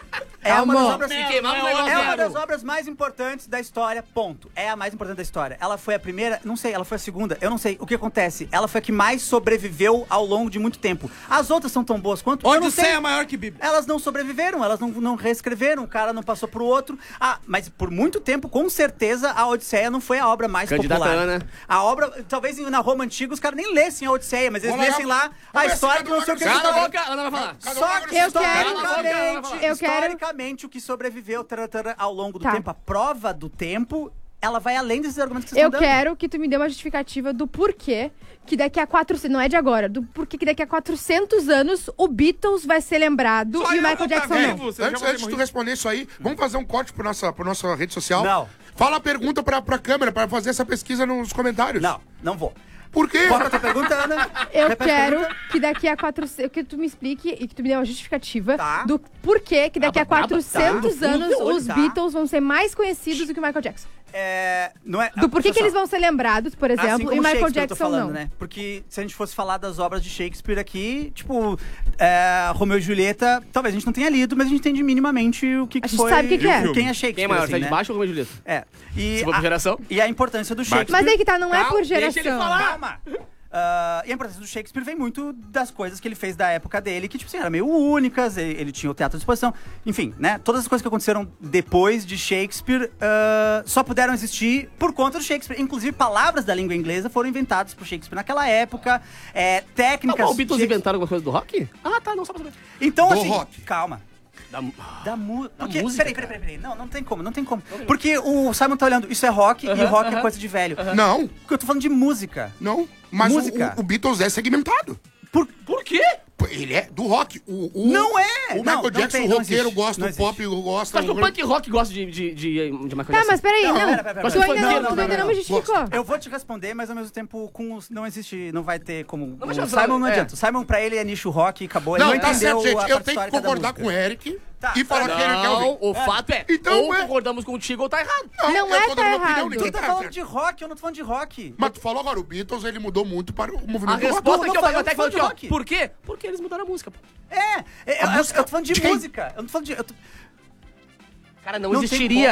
É uma das Amor. obras... Me queimava o É negócio, uma Nero. das obras mais importantes da história, ponto. É a mais importante da história. Ela foi a primeira, não sei, ela foi a segunda, eu não sei. O que acontece? Ela foi a que mais sobreviveu ao longo de muito tempo. As outras são tão boas quanto... eu não sei. Odisseia é maior que Bíblia. Elas não sobreviveram, elas não, não reescreveram, o cara não passou pro outro. Ah, mas por muito tempo, com certeza, a Odisseia não foi a obra mais Candidata popular. Ana. A obra, talvez na Roma Antiga, os caras nem lessem a Odisseia, mas eles Vamos lá, lessem lá a vamos ver história se que não sei o que cada eles Cala a estavam- boca, Ana vai falar. Cada um Só vai que no seu Eu quero- historicamente, eu quero- historicamente, o que sobreviveu tará, tará, ao longo do Tá. tempo, a prova do tempo, ela vai além desses argumentos que vocês Eu estão dando. quero que tu me dê uma justificativa do porquê que daqui a quatrocentos... Não é de agora. Do porquê que daqui a quatrocentos anos o Beatles vai ser lembrado Só e o eu Michael vou Jackson tá não. vivo, você já Antes, vai ter antes de tu morrido. responder isso aí, vamos fazer um corte pro nossa, pro nossa rede social? Não. Fala a pergunta pra, pra câmera, pra fazer essa pesquisa nos comentários. Não, não vou. Por quê? Qual que é a tua pergunta, Ana? Eu Repete a quero pergunta. que daqui a quatrocentos... Que tu me explique e que tu me dê uma justificativa Tá. do porquê que daqui a Braba, braba, quatrocentos tá. anos Do fundo, os tá. Beatles vão ser mais conhecidos do que o Michael Jackson. É, não é, Do porquê olha que só. eles vão ser lembrados, por Assim exemplo, como e o Michael Shakespeare, eu tô Jackson falando, não. né? Porque se a gente fosse falar das obras de Shakespeare aqui, tipo, é, Romeu e Julieta, talvez a gente não tenha lido, mas a gente entende minimamente o que, que A gente foi... sabe o que que é. Quem é Shakespeare, Quem é maior, assim, tá de né? baixo ou Romeu e Julieta? É. E Se for por a, geração? e a importância do Shakespeare... Mas aí que tá, não é Calma, por deixa geração. ele falar. Calma! Ah, e a importância do Shakespeare vem muito das coisas que ele fez da época dele, que, tipo assim, eram meio únicas, ele, ele tinha o teatro de exposição, enfim, né? Todas as coisas que aconteceram depois de Shakespeare ah, só puderam existir por conta do Shakespeare. Inclusive, palavras da língua inglesa foram inventadas por Shakespeare naquela época, é, técnicas... Ah, o Beatles Shakespeare- inventaram alguma coisa do rock? Ah, tá, não, só pra saber. Então, Do assim, rock. calma. Da... Da, mu Da porque, música, peraí, peraí, cara. peraí, peraí. Não, não tem como, não tem como. Porque o Simon tá olhando, isso é rock e rock é coisa de velho. Não, Porque eu tô falando de música. não. Mas o, Música. o, o Beatles é segmentado. Por, Por quê? Pô, Ele é do rock. O, o- Não é! O Não, Michael não Jackson, tem, o não roqueiro, existe, gosta, não o pop Tu gosta. acha que o punk rock gosta de, de, de, de Michael Tá, Jackson? mas peraí, Não, não. pera, pera, pera, Tu pera. ainda Não, não, não, tu ainda não, não me não. justificou. Eu vou te responder, mas ao mesmo tempo com os, não existe, não vai ter como. mas o já Simon fala- não é. adianta. O Simon pra ele é nicho rock e acabou. Ele Não, não tá entendeu certo, gente. a Eu parte tenho que histórica da concordar música. com o Eric Tá, e falar tá, que ele quer Não, ouvir. o fato é, Então ou é. concordamos contigo ou tá errado. Não eu é tô tá dando minha opinião, errado. ninguém Tu tá tá falando certo. de rock, eu não tô falando de rock. Mas tu falou agora, o Beatles, ele mudou muito para o A movimento do rock. resposta não aqui, ó, falei, o eu Tec tô falou aqui, falando ó. de rock. Por quê? Porque eles mudaram a música. pô. É, é, eu, música eu tô falando de, de quem? música. Eu não tô falando de. Eu tô... Cara, não, Não tem existiria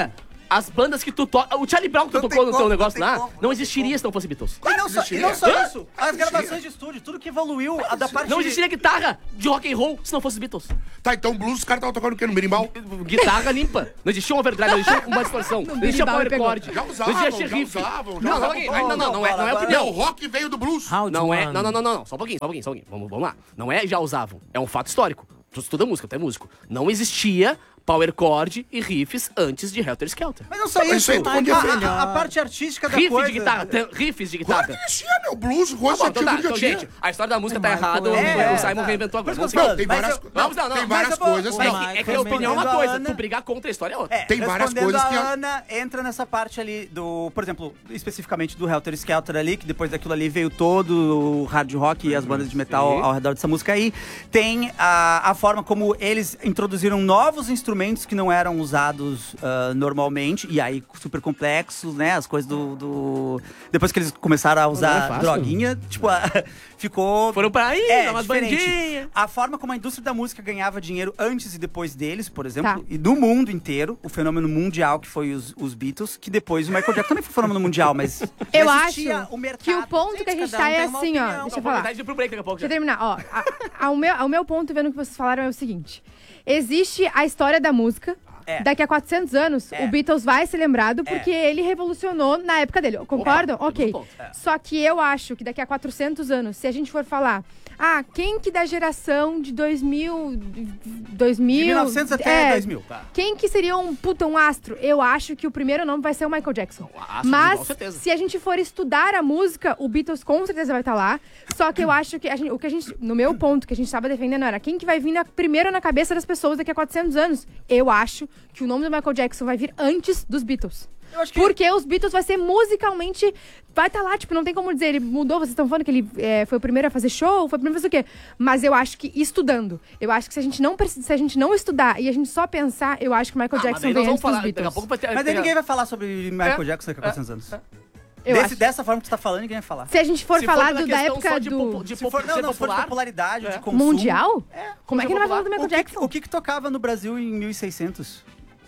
As bandas que tu toca. O Charlie Brown que tu Não tocou tem no como, teu não negócio tem lá, como, não não existiria se não fosse Beatles. E não, só, e não só isso, as gravações de estúdio, tudo que evoluiu, a da parte... Não existiria guitarra de rock and roll se não fosse os Beatles. Tá, então blues, os caras estavam tocando o quê? No berimbau? Guitarra limpa. Não existia um overdrive, não existia uma distorção. Não existia berimbau power pegou. chord. Já Não usavam, existia já riff. usavam, já Não, usavam. não, não, não, não, não é, não é Não, opinião. Não, o rock veio do blues. Round Não é, one. não, não, não, não, não, só um pouquinho, só um pouquinho, só um pouquinho. Vamos, vamos lá. Não é já usavam, é um fato histórico. Tu estuda música, tu é músico. Não existia power chord e riffs antes de Helter Skelter. Mas não só Mas isso, isso aí tu a, podia a- ser. a- a parte artística da Riff coisa... de guitarra, tem riffs de Claro guitarra. que existia, meu. Blues, Tá coisa bom, então antiga tá, já então, tinha. gente, a história da música tá Michael errada, o- é, o Simon tá. reinventou agora. Por isso Vamos que eu seguir. tô Tem Mas várias, eu- co- Vamos, não, não, tem mas várias eu vou- coisas mas que... É ó, que, é que a opinião é uma Respondendo a coisa, Ana- tu brigar contra a história é outra. É, Tem várias respondendo coisas a que a- Ana entra nessa parte ali do, por exemplo, especificamente do Helter Skelter ali, que depois daquilo ali veio todo o hard rock e as bandas de metal Sim. ao redor dessa música aí. Tem a, a forma como eles introduziram novos instrumentos que não eram usados ah, normalmente, e aí super complexos, né? As coisas do. do- Depois que eles começaram a Não é usar fácil. droguinha, tipo, a- ficou. Foram pra aí, É, dar umas diferente. bandinhas. A forma como a indústria da música ganhava dinheiro antes e depois deles, por exemplo, Tá. e do mundo inteiro, o fenômeno mundial que foi os, os Beatles, que depois o Michael Jackson também foi fenômeno mundial, mas Eu já acho existia o mercado. que o ponto que a gente cada um tá é tem uma assim, ó. opinião. Deixa eu Vou falar. tentar ir pro break daqui a pouco. Deixa eu já. terminar. Ó, a- a- o, meu, o meu ponto, vendo o que vocês falaram, é o seguinte. Existe a história da música. É. Daqui a quatrocentos anos, É. o Beatles vai ser lembrado É. porque ele revolucionou na época dele. Concordam? Opa, ok. temos ponto. Só que eu acho que daqui a quatrocentos anos, se a gente for falar... Ah, quem que da geração de dois mil... dois mil De mil e novecentos até é, dois mil. Quem que seria um puta, um astro? Eu acho que o primeiro nome vai ser o Michael Jackson. Astro, com Mas, certeza. se a gente for estudar a música, o Beatles com certeza vai estar lá. Só que eu acho que a gente, o que a gente, no meu ponto, que a gente estava defendendo era quem que vai vir na- primeiro na cabeça das pessoas daqui a quatrocentos anos. Eu acho que o nome do Michael Jackson vai vir antes dos Beatles. Eu acho que- Porque os Beatles vai ser musicalmente... Vai estar lá, tipo, não tem como dizer, ele mudou, vocês estão falando que ele é, foi o primeiro a fazer show, foi o primeiro a fazer o quê? Mas eu acho que estudando, eu acho que se a gente não, preci- se a gente não estudar e a gente só pensar, eu acho que o Michael Ah, mas Jackson daí vem nós antes vamos falar. dos Daqui a Beatles. pouco vai ter. Mas daí ninguém vai falar sobre Michael É. Jackson daqui a quatrocentos anos. Eu Desse- acho. Dessa forma que tu tá falando, ninguém vai falar. Se a gente for Se falar pela do- da questão época só de do... popu- de Se for, pop- não, ser não, se for de popular, popularidade, É. de consumo... Mundial? Como é que ele vai falar do O Michael que, Jackson? o que que tocava no Brasil em mil e seiscentos?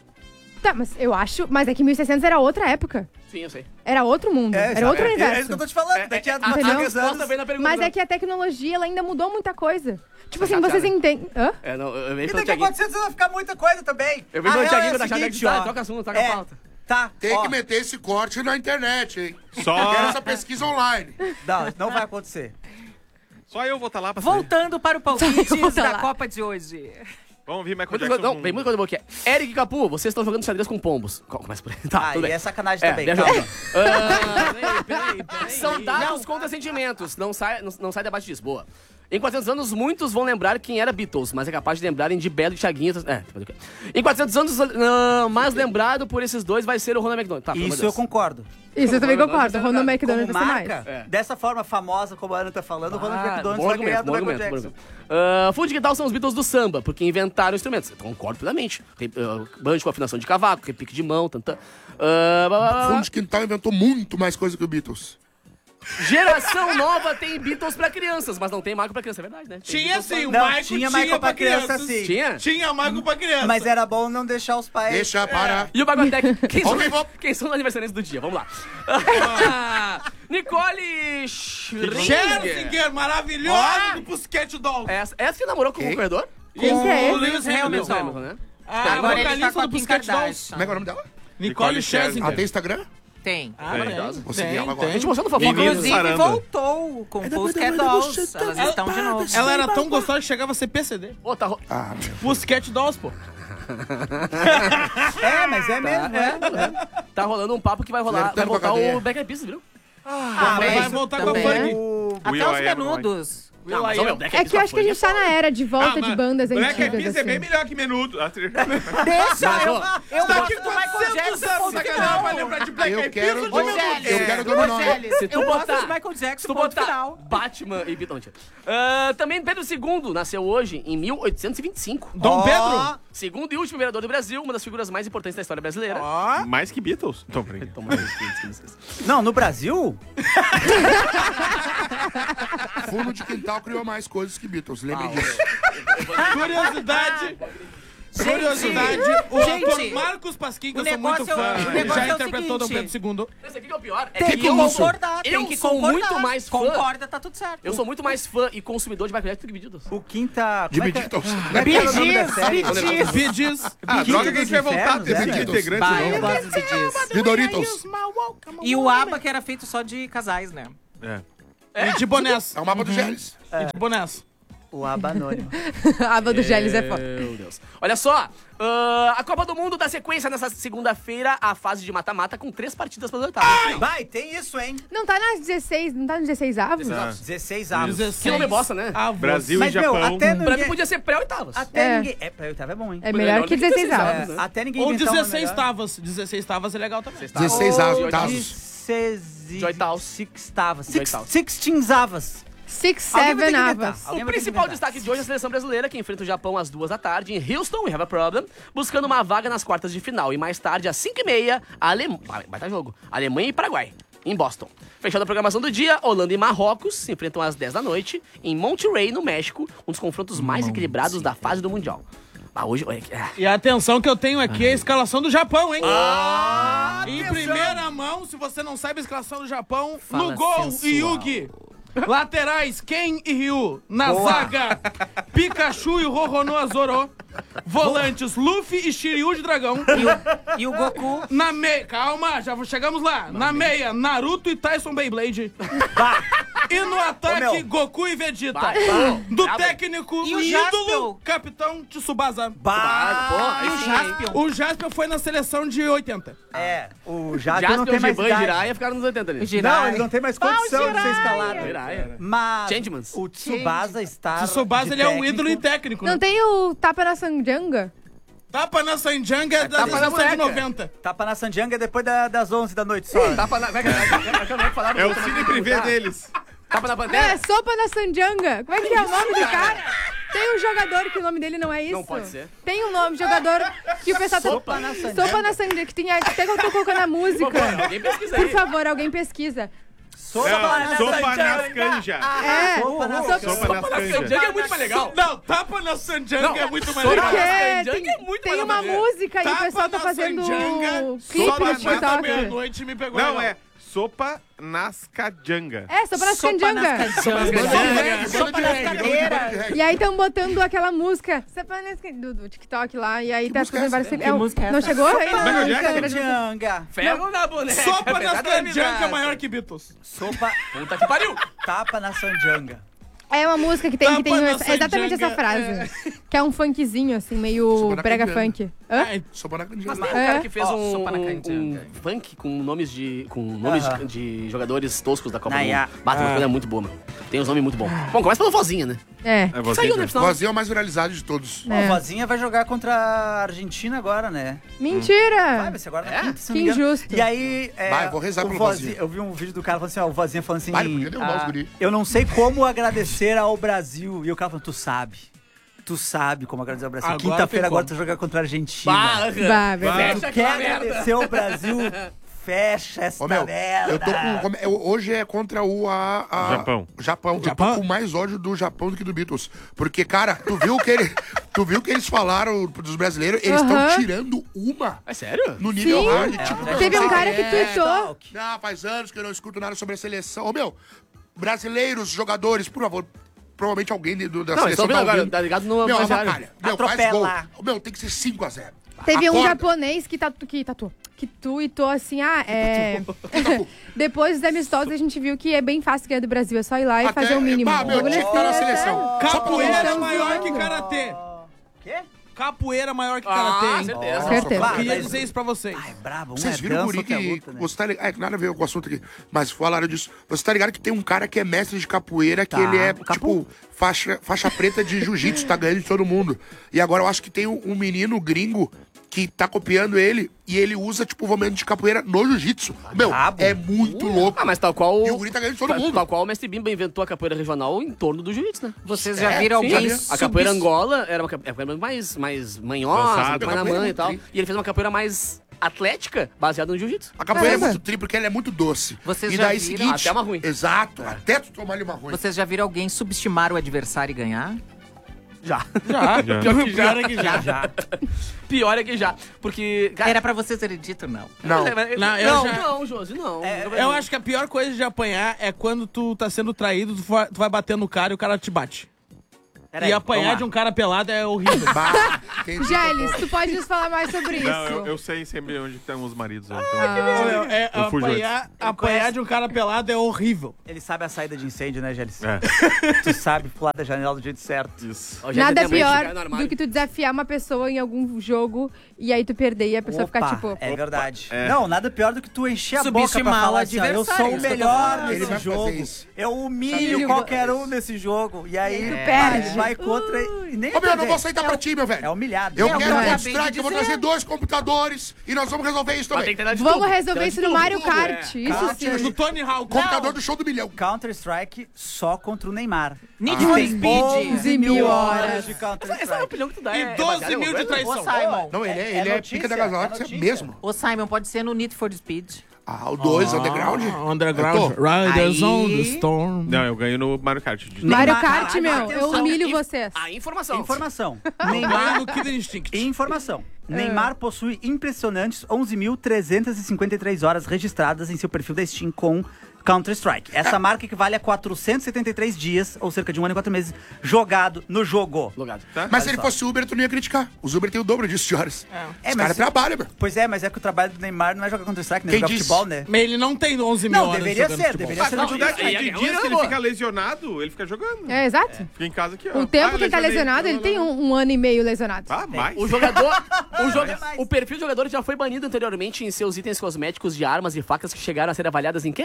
Tá, mas eu acho... Mas é que mil e seiscentos era outra época. Sim, eu sei. Era outro mundo. era outro é, universo. É isso que eu tô te falando. Daqui a a, daqui a a dez resposta anos... vem na pergunta. Mas do- é que a tecnologia, ela ainda mudou muita coisa. Tipo assim, chateada. vocês entendem... Hã? É, não, eu venho E pelo daqui a Thiaguinho. quatrocentos anos vai ficar muita coisa também. Eu vi A pelo real Thiaguinho é da a Chave seguinte, de ó. troca assunto, troca É, pauta. Tá, Tem ó, que meter esse corte na internet, hein? Só, Quero essa pesquisa online. Não, não vai acontecer. só eu vou estar lá pra saber. Voltando para o palpites Volta da lá. Copa de hoje. Vamos ouvir Michael Muita Jackson. coisa, não, com- vem muita coisa boa aqui. Eric e Capu, vocês estão jogando xadrez com pombos. Co- Começa por aí. Tá, Ah, tudo e bem. é sacanagem É, também. viaja- calma. Ah, Peraí, peraí, peraí. São dados contra sentimentos. Não sai, não, não sai debate disso. Boa. Em quatrocentos anos, muitos vão lembrar quem era Beatles, mas é capaz de lembrarem de Belo e Thiaguinho. É, depois do quê? Em quatrocentos anos, ah, mais lembrado por esses dois vai ser o Ronald McDonald. Tá, pelo amor de Isso eu Deus. concordo. Isso eu também Ronald concordo. McDonald, Ronald McDonald Como vai ser mais. marca, É. dessa forma famosa como a Ana tá falando, o Ronald Ah, McDonald bom vai ganhar argumento, do bom Michael argumento, bom Jackson. argumento. Ah, fundo de quintal são os Beatles do samba, porque inventaram instrumentos. Então, concordo plenamente. Re- ah, banjo com afinação de cavaco, repique de mão, tanta. Ah, blá, blá, blá, blá. Fundo de Quintal inventou muito mais coisa que o Beatles. Geração nova tem Beatles pra crianças, mas não tem Michael pra criança, é verdade, né? Tem Tinha Beatles pra- sim, o Não, Michael tinha tinha, Michael pra criança, crianças. sim. Tinha? Tinha Michael pra criança. Mas era bom não deixar os pais... Deixa para. E o Baguatec, quem, são- Ok, vou. quem são os aniversariantes do dia? Vamos lá. Nicole Scherzinger. Scherzinger, maravilhosa do Pussycat Dolls. Essa, essa que namorou com o concorredor? Quem que é o ele? Lewis Hamilton. Hamilton. Hamilton, né? Ah, Agora ele vocalista tá com a do Kim Pussycat Dolls. Kardashian. Como é que é o nome dela? Nicole Nicole Scherzinger. Ela tem Instagram? Tem. Ah, Maravilhosa. Vou seguir ela tem, agora. A gente mostrando fofoca. Menino Inclusive, Saranda. voltou com Pussycat Dolls. Elas estão de novo. Ela era tão gostosa que chegava a ser P C D. Ô, tá ro- Ah, meu. Pussycat Dolls, pô. É, mas é mesmo, é. Tá rolando um papo que vai rolar. Vai Flertando com a voltar cadeia. o Back and Pieces, viu? Ah, Vai mas voltar com a também. funk. O... Até Will os I Am Roy. menudos. Não, mas, ó, meu, Black É que eu acho que a gente tá na era de volta Ah, de mas bandas Black Eyed antigas, Peas é bem assim. melhor que Menudo. Deixa, Mas, eu, ó, eu Tá gosto aqui do Michael quatrocentos Jackson, anos ponto da final. galera vai lembrar de Black Eu Eyed Peas quero ou de do- Menudo. eu quero Ô, dominar. Gélis, Se tu eu gosto botar- de Michael Se Jackson, tu ponto botar final. Batman e Beatles. Ah, também Pedro segundo nasceu hoje, em mil oitocentos e vinte e cinco. Dom Ó, Pedro? Segundo e último vereador do Brasil, uma das figuras mais importantes da história brasileira. Ó. Mais que Beatles? Então, peraí. Toma aí, que desgraça. Não, no Brasil? Fundo de Quintal criou mais coisas que Beatles, lembre disso. Curiosidade. Curiosidade, o gente, ator Marcos Pasquim, que o eu sou muito negócio é o- fã, o negócio já é o interpretou Dom seguinte. Pedro segundo. Esse aqui que é o pior. É Tem que que eu concordar, eu tem que sou concordar. muito mais fã. Concorda, tá tudo certo. Eu sou muito mais fã e consumidor de Michael Jackson do que Beatles. O Quinta... De como é que é? Beatles. Como é que é o nome da série? Bee Gees. Ah, droga que a gente vai voltar a ter Infernos, esse né? integrante Bah, novo. eu gosto de Doritos. De Doritos. E o ABBA, que era feito só de casais, né? É. E de bonés. É o mapa do Gélis. E de bonés. O Aba Anônimo. A aba do Gélis é foda. Meu Deus. Olha só, ah, a Copa do Mundo dá sequência nessa segunda-feira, a fase de mata-mata com três partidas pelas oitavas. Vai, tem isso, hein? Não tá nas dezesseis, não tá nos dezesseis avos? dezesseis avos. Que nome bosta, né? avos. Brasil Mas, e meu, Japão. até Pra mim ninguém... podia ser pré-oitavas. Até É. ninguém... É, pra oitava é bom, hein? É melhor que dezesseis dezesseis avos. avos. É, até ninguém Ou inventar uma dezesseis melhor. tavas. dezesseis tavas é legal também. dezesseis Ou avos. dezesseis... De oitavos. Sixtavas. De Six, oitavos. sixteens avas. Six, Alguém vai ter seven que inventar. avos. Alguém O vai ter que principal inventar. destaque de hoje é a seleção brasileira, que enfrenta o Japão às duas da tarde em Houston, we have a problem, buscando uma vaga nas quartas de final. E mais tarde, às cinco e meia, a Alemanha... Vai estar jogo. Alemanha e Paraguai, em Boston. Fechando a programação do dia, Holanda e Marrocos se enfrentam às dez da noite em Monterrey, no México, um dos confrontos mais equilibrados da fase do Mundial. Ah, hoje... olha aqui, ah. E a atenção que eu tenho aqui é a escalação do Japão, hein? Ah, em primeira mão, se você não sabe a escalação do Japão, Fala no gol, sensual. Yugi. Laterais, Ken e Ryu. Na Boa. zaga, Pikachu e Roronoa Zoro. Volantes, Luffy e Shiryu de Dragão. E o, e o Goku. Na meia... Calma, já chegamos lá. Na meia, Naruto e Tyson Beyblade. E no ataque, Ô, meu. Goku e Vegeta. Vai, vai. Do Bravo. técnico, E o ídolo, Jaspion? Capitão Tsubasa. Bah, Pô, E o aí sim, Jaspion. O Jaspion foi na seleção de oitenta. É, o Jaspion não Jaspion, tem mais Giban e idade. Jiraiya ficaram nos oitenta ali. O Não, Jiraiya. ele não tem mais condição de ser escalado. Jiraiya. Mas Changemans. o Tsubasa está Tsubasa, de ele é um técnico. ídolo e técnico, né? Não tem o tapa na sanjanga? Tapa na Sanjanga é da tapa na seleção de boneca. noventa. Tapa na Sanjanga depois da- das onze da noite só. Tapa na... Vai, vai, vai, vai, vai, vai falar do É o outro, cine mas- privê tá. deles. Tapa na É, bandeira? sopa na sanjanga. Como é que é o nome do cara? Tem um jogador que o nome dele não é isso? Não pode ser. Tem um nome, jogador que o pessoal... Sopa tá... na sanjanga. Sopa na sanjanga, que tem... Até que eu tô colocando a Por música. favor, alguém pesquisa Por aí. favor, alguém pesquisa. Sopa Não, sopa nas canjas. É, Sopa na sopa- Sopa nas canjas. Sanjanga é muito mais legal. Não, tapa na Sanjanga Não, é muito mais sopa legal. na Porque sanjanga tem, é muito tem mais uma maneiro. música e o Tapa pessoal tá na fazendo sanjanga, clipe sopa no na TikTok. meia-noite me pegou. Não, legal. é sopa nas cajanga. É, sopa na Sopa sanjanga. nas Sanjanga. Sopa nas cadeiras. E aí estão botando aquela música sopa nas can- do, do TikTok lá. E aí tá música é fazendo vários... essa? É, o- música é não essa? chegou? Aí não, Michael não, Jackson? não, Sanjanga. Ferro na boneca. Sopa nas pesada na Sanjanga é vidraça. maior que Beatles. Sopa, Puta que pariu. tapa na Sanjanga. É uma música que tem, que Tapa tem na essa- exatamente essa sanjanga, frase. Que é um funkzinho, assim, meio Sopa na brega canjanga. funk. Hã? É, Sopa na Mas canjica. tem um cara É. que fez Ó, um, sopa na um, canjanga. um funk com nomes de com nomes Aham. de, de jogadores toscos da Copa Naya. do Mundo. Bata, uma coisa muito boa, mano. Tem uns nomes muito bons. Bom, começa pela vozinha, né? É. É você, Saiu, né, Jean? final. Vozinho é o mais viralizado de todos. Ó, É. a vozinha vai jogar contra a Argentina agora, né? Vai, Mentira! vai ser agora na É? quinta, se não Que me engano. injusto. E aí... É, Vai, vou rezar o pelo Vozinha- Vozinha. Eu vi um vídeo do cara falando assim, ó, o Vozinha falando assim... Vai, ele podia derrubar os ah, guri. eu não sei como agradecer ao Brasil. E o cara falando, tu sabe. Tu sabe como agradecer ao Brasil. Agora Quinta-feira tem agora como. tu jogar contra a Argentina. Bah, verdade. Tu Fecha quer aquela merda. agradecer ao Brasil... Fecha essa Ô, meu, merda. eu tô com. como- eu- hoje é contra o a, a- Japão. Japão. Eu Japão? tô com mais ódio do Japão do que do Beatles. Porque, cara, tu viu que ele, tu viu que eles falaram dos brasileiros? Eles estão Aham. tirando uma É sério? no nível Sim. hard. Tipo, meu, Teve um não sei cara o quê. que tweetou. Ah, faz anos que eu não escuto nada sobre a seleção. Ô, meu, brasileiros, jogadores, por favor. Provavelmente alguém de- do- da Não, eles seleção estão vendo agora, ouvindo. tá ligado no Meu, vestiário. avacalha. Meu, faz Atropela. gol. Meu, tem que ser cinco a zero. Teve um Acorda. japonês que tatu, que tatuou, que tweetou assim, ah, é... Depois dos amistosos a gente viu que é bem fácil ganhar do Brasil, é só ir lá e Até- fazer o mínimo. Bah, meu, Bagulho tinha que estar na assim, é seleção. sério. Só pra Capoeira é Estamos maior que zoando. karatê. Quê? Capoeira é maior que Ah, karatê, hein? certeza. Certeza. Eu queria dizer isso pra vocês. Ai, brabo. Um Vocês é viram o dança, guri outro é que. luta, né? Você tá ligado? É, nada a ver com o assunto aqui. Mas falaram disso. Você tá ligado que tem um cara que é mestre de capoeira, que Tá, ele é, o Capu. tipo, faixa, faixa preta de jiu-jitsu, tá ganhando de todo mundo. E agora eu acho que tem um, um menino gringo que tá copiando ele e ele usa, tipo, o momento de capoeira no jiu-jitsu. Meu, Brabo. é muito louco. Ah, mas tal qual... E o guri tá ganhando de todo tal- mundo. Tal qual o Mestre Bimba inventou a capoeira regional em torno do jiu-jitsu, né? Vocês já É, viram sim, alguém já A capoeira subis- Angola era uma capoeira mais, mais manhosa, Dançada. muito mais na Capoeira mãe e muito tal. tri. E ele fez uma capoeira mais atlética, baseada no jiu-jitsu. A capoeira Caramba. é muito tri porque ela é muito doce. Vocês e já daí viram? seguinte. Até uma ruim. Exato. Até tu tomar ali uma ruim. Vocês já viram alguém subestimar o adversário e ganhar? Já. Já. Já. Pior que já. Pior é que já. Já. Pior é que já. Porque. Cara, Era pra você ter dito, não. Não. Não, eu não, já- não, Josi, não. Eu acho que a pior coisa de apanhar é quando tu tá sendo traído, tu vai, tu vai bater no cara e o cara te bate. Pera e aí, apanhar vamos de lá. um cara pelado é horrível. Bah, quem Gélis, tu pode nos falar mais sobre isso? Não, eu, eu sei sempre onde estão os maridos. Então. Meu, é, Eu fujo apanhar, apanhar conhece- de um cara pelado é horrível. Ele sabe a saída de incêndio, né, Gélis? É, Tu sabe pular da janela do jeito certo. isso. Ó, já Nada tem tempo de chegar no pior armário. do que tu desafiar uma pessoa em algum jogo e aí tu perder e a pessoa Opa, ficar tipo... é verdade. É. Não, nada pior do que tu encher a boca Subestimar pra falar o assim, ó, eu adversário, sou o isso que eu tô melhor falando. Ele nesse vai jogo. fazer isso. Eu humilho Sabia. qualquer um nesse jogo. E aí, tu vai- perde. vai contra e nem Ô, meu, eu não perder. vou aceitar pra ti, meu velho. É humilhado. Eu É o que quero eu Counter acabei de Strike, eu vou dizer. trazer dois computadores e nós vamos resolver isso Mas tem também. que ter de Vamos tudo. resolver Tem isso de no tudo, Mario tudo, Kart. é. Isso Kart. sim. Do Tony Hawk. Computador do show do milhão. Counter-Strike só contra o Neymar. Need Ah. for Tem Speed. onze mil horas. horas de Essa é a Counter-Strike. opinião que tu dá. E é doze baseada em mil de alguma coisa? traição. Ô, Simon. Não, ele é, É ele é, notícia, pica da galáxia é notícia. mesmo. Ô, Simon, pode ser no Need for Speed. Ah, o dois, Underground. Ah, Underground. Eu tô. Riders Aí- on the Storm. Não, eu ganho no Mario Kart. De- Mario Neymar- Kart, Ai, meu, eu atenção. humilho Inf- vocês. A informação. Informação. Ganho Neymar... no Kid Instinct. Informação. Neymar possui impressionantes onze mil trezentas e cinquenta e três horas registradas em seu perfil da Steam com Counter-Strike. Essa marca equivale a quatrocentos e setenta e três dias, ou cerca de um ano e quatro meses, jogado no jogo. Logado. Mas se ele fosse Uber, tu não ia criticar. Os Uber tem o dobro disso de horas. É, Os mas- caras trabalham, meu. Pois é, mas é que o trabalho do Neymar não é jogar Counter-Strike, nem Quem jogar disse? futebol, né? Mas ele não tem onze mil Não, horas deveria jogando ser, futebol. deveria ser. Não, no dá jogo. que é, é, dias é, que ele boa. fica lesionado, ele fica jogando. É, exato. Fica em casa aqui, ó. O tempo Ah, que ele tá lesionei. lesionado, ele tem um, um ano e meio lesionado. Ah, mais. O jogador. o, joga- mais. o perfil do jogador já foi banido anteriormente em seus itens cosméticos de armas e facas que chegaram a ser avaliadas em quê?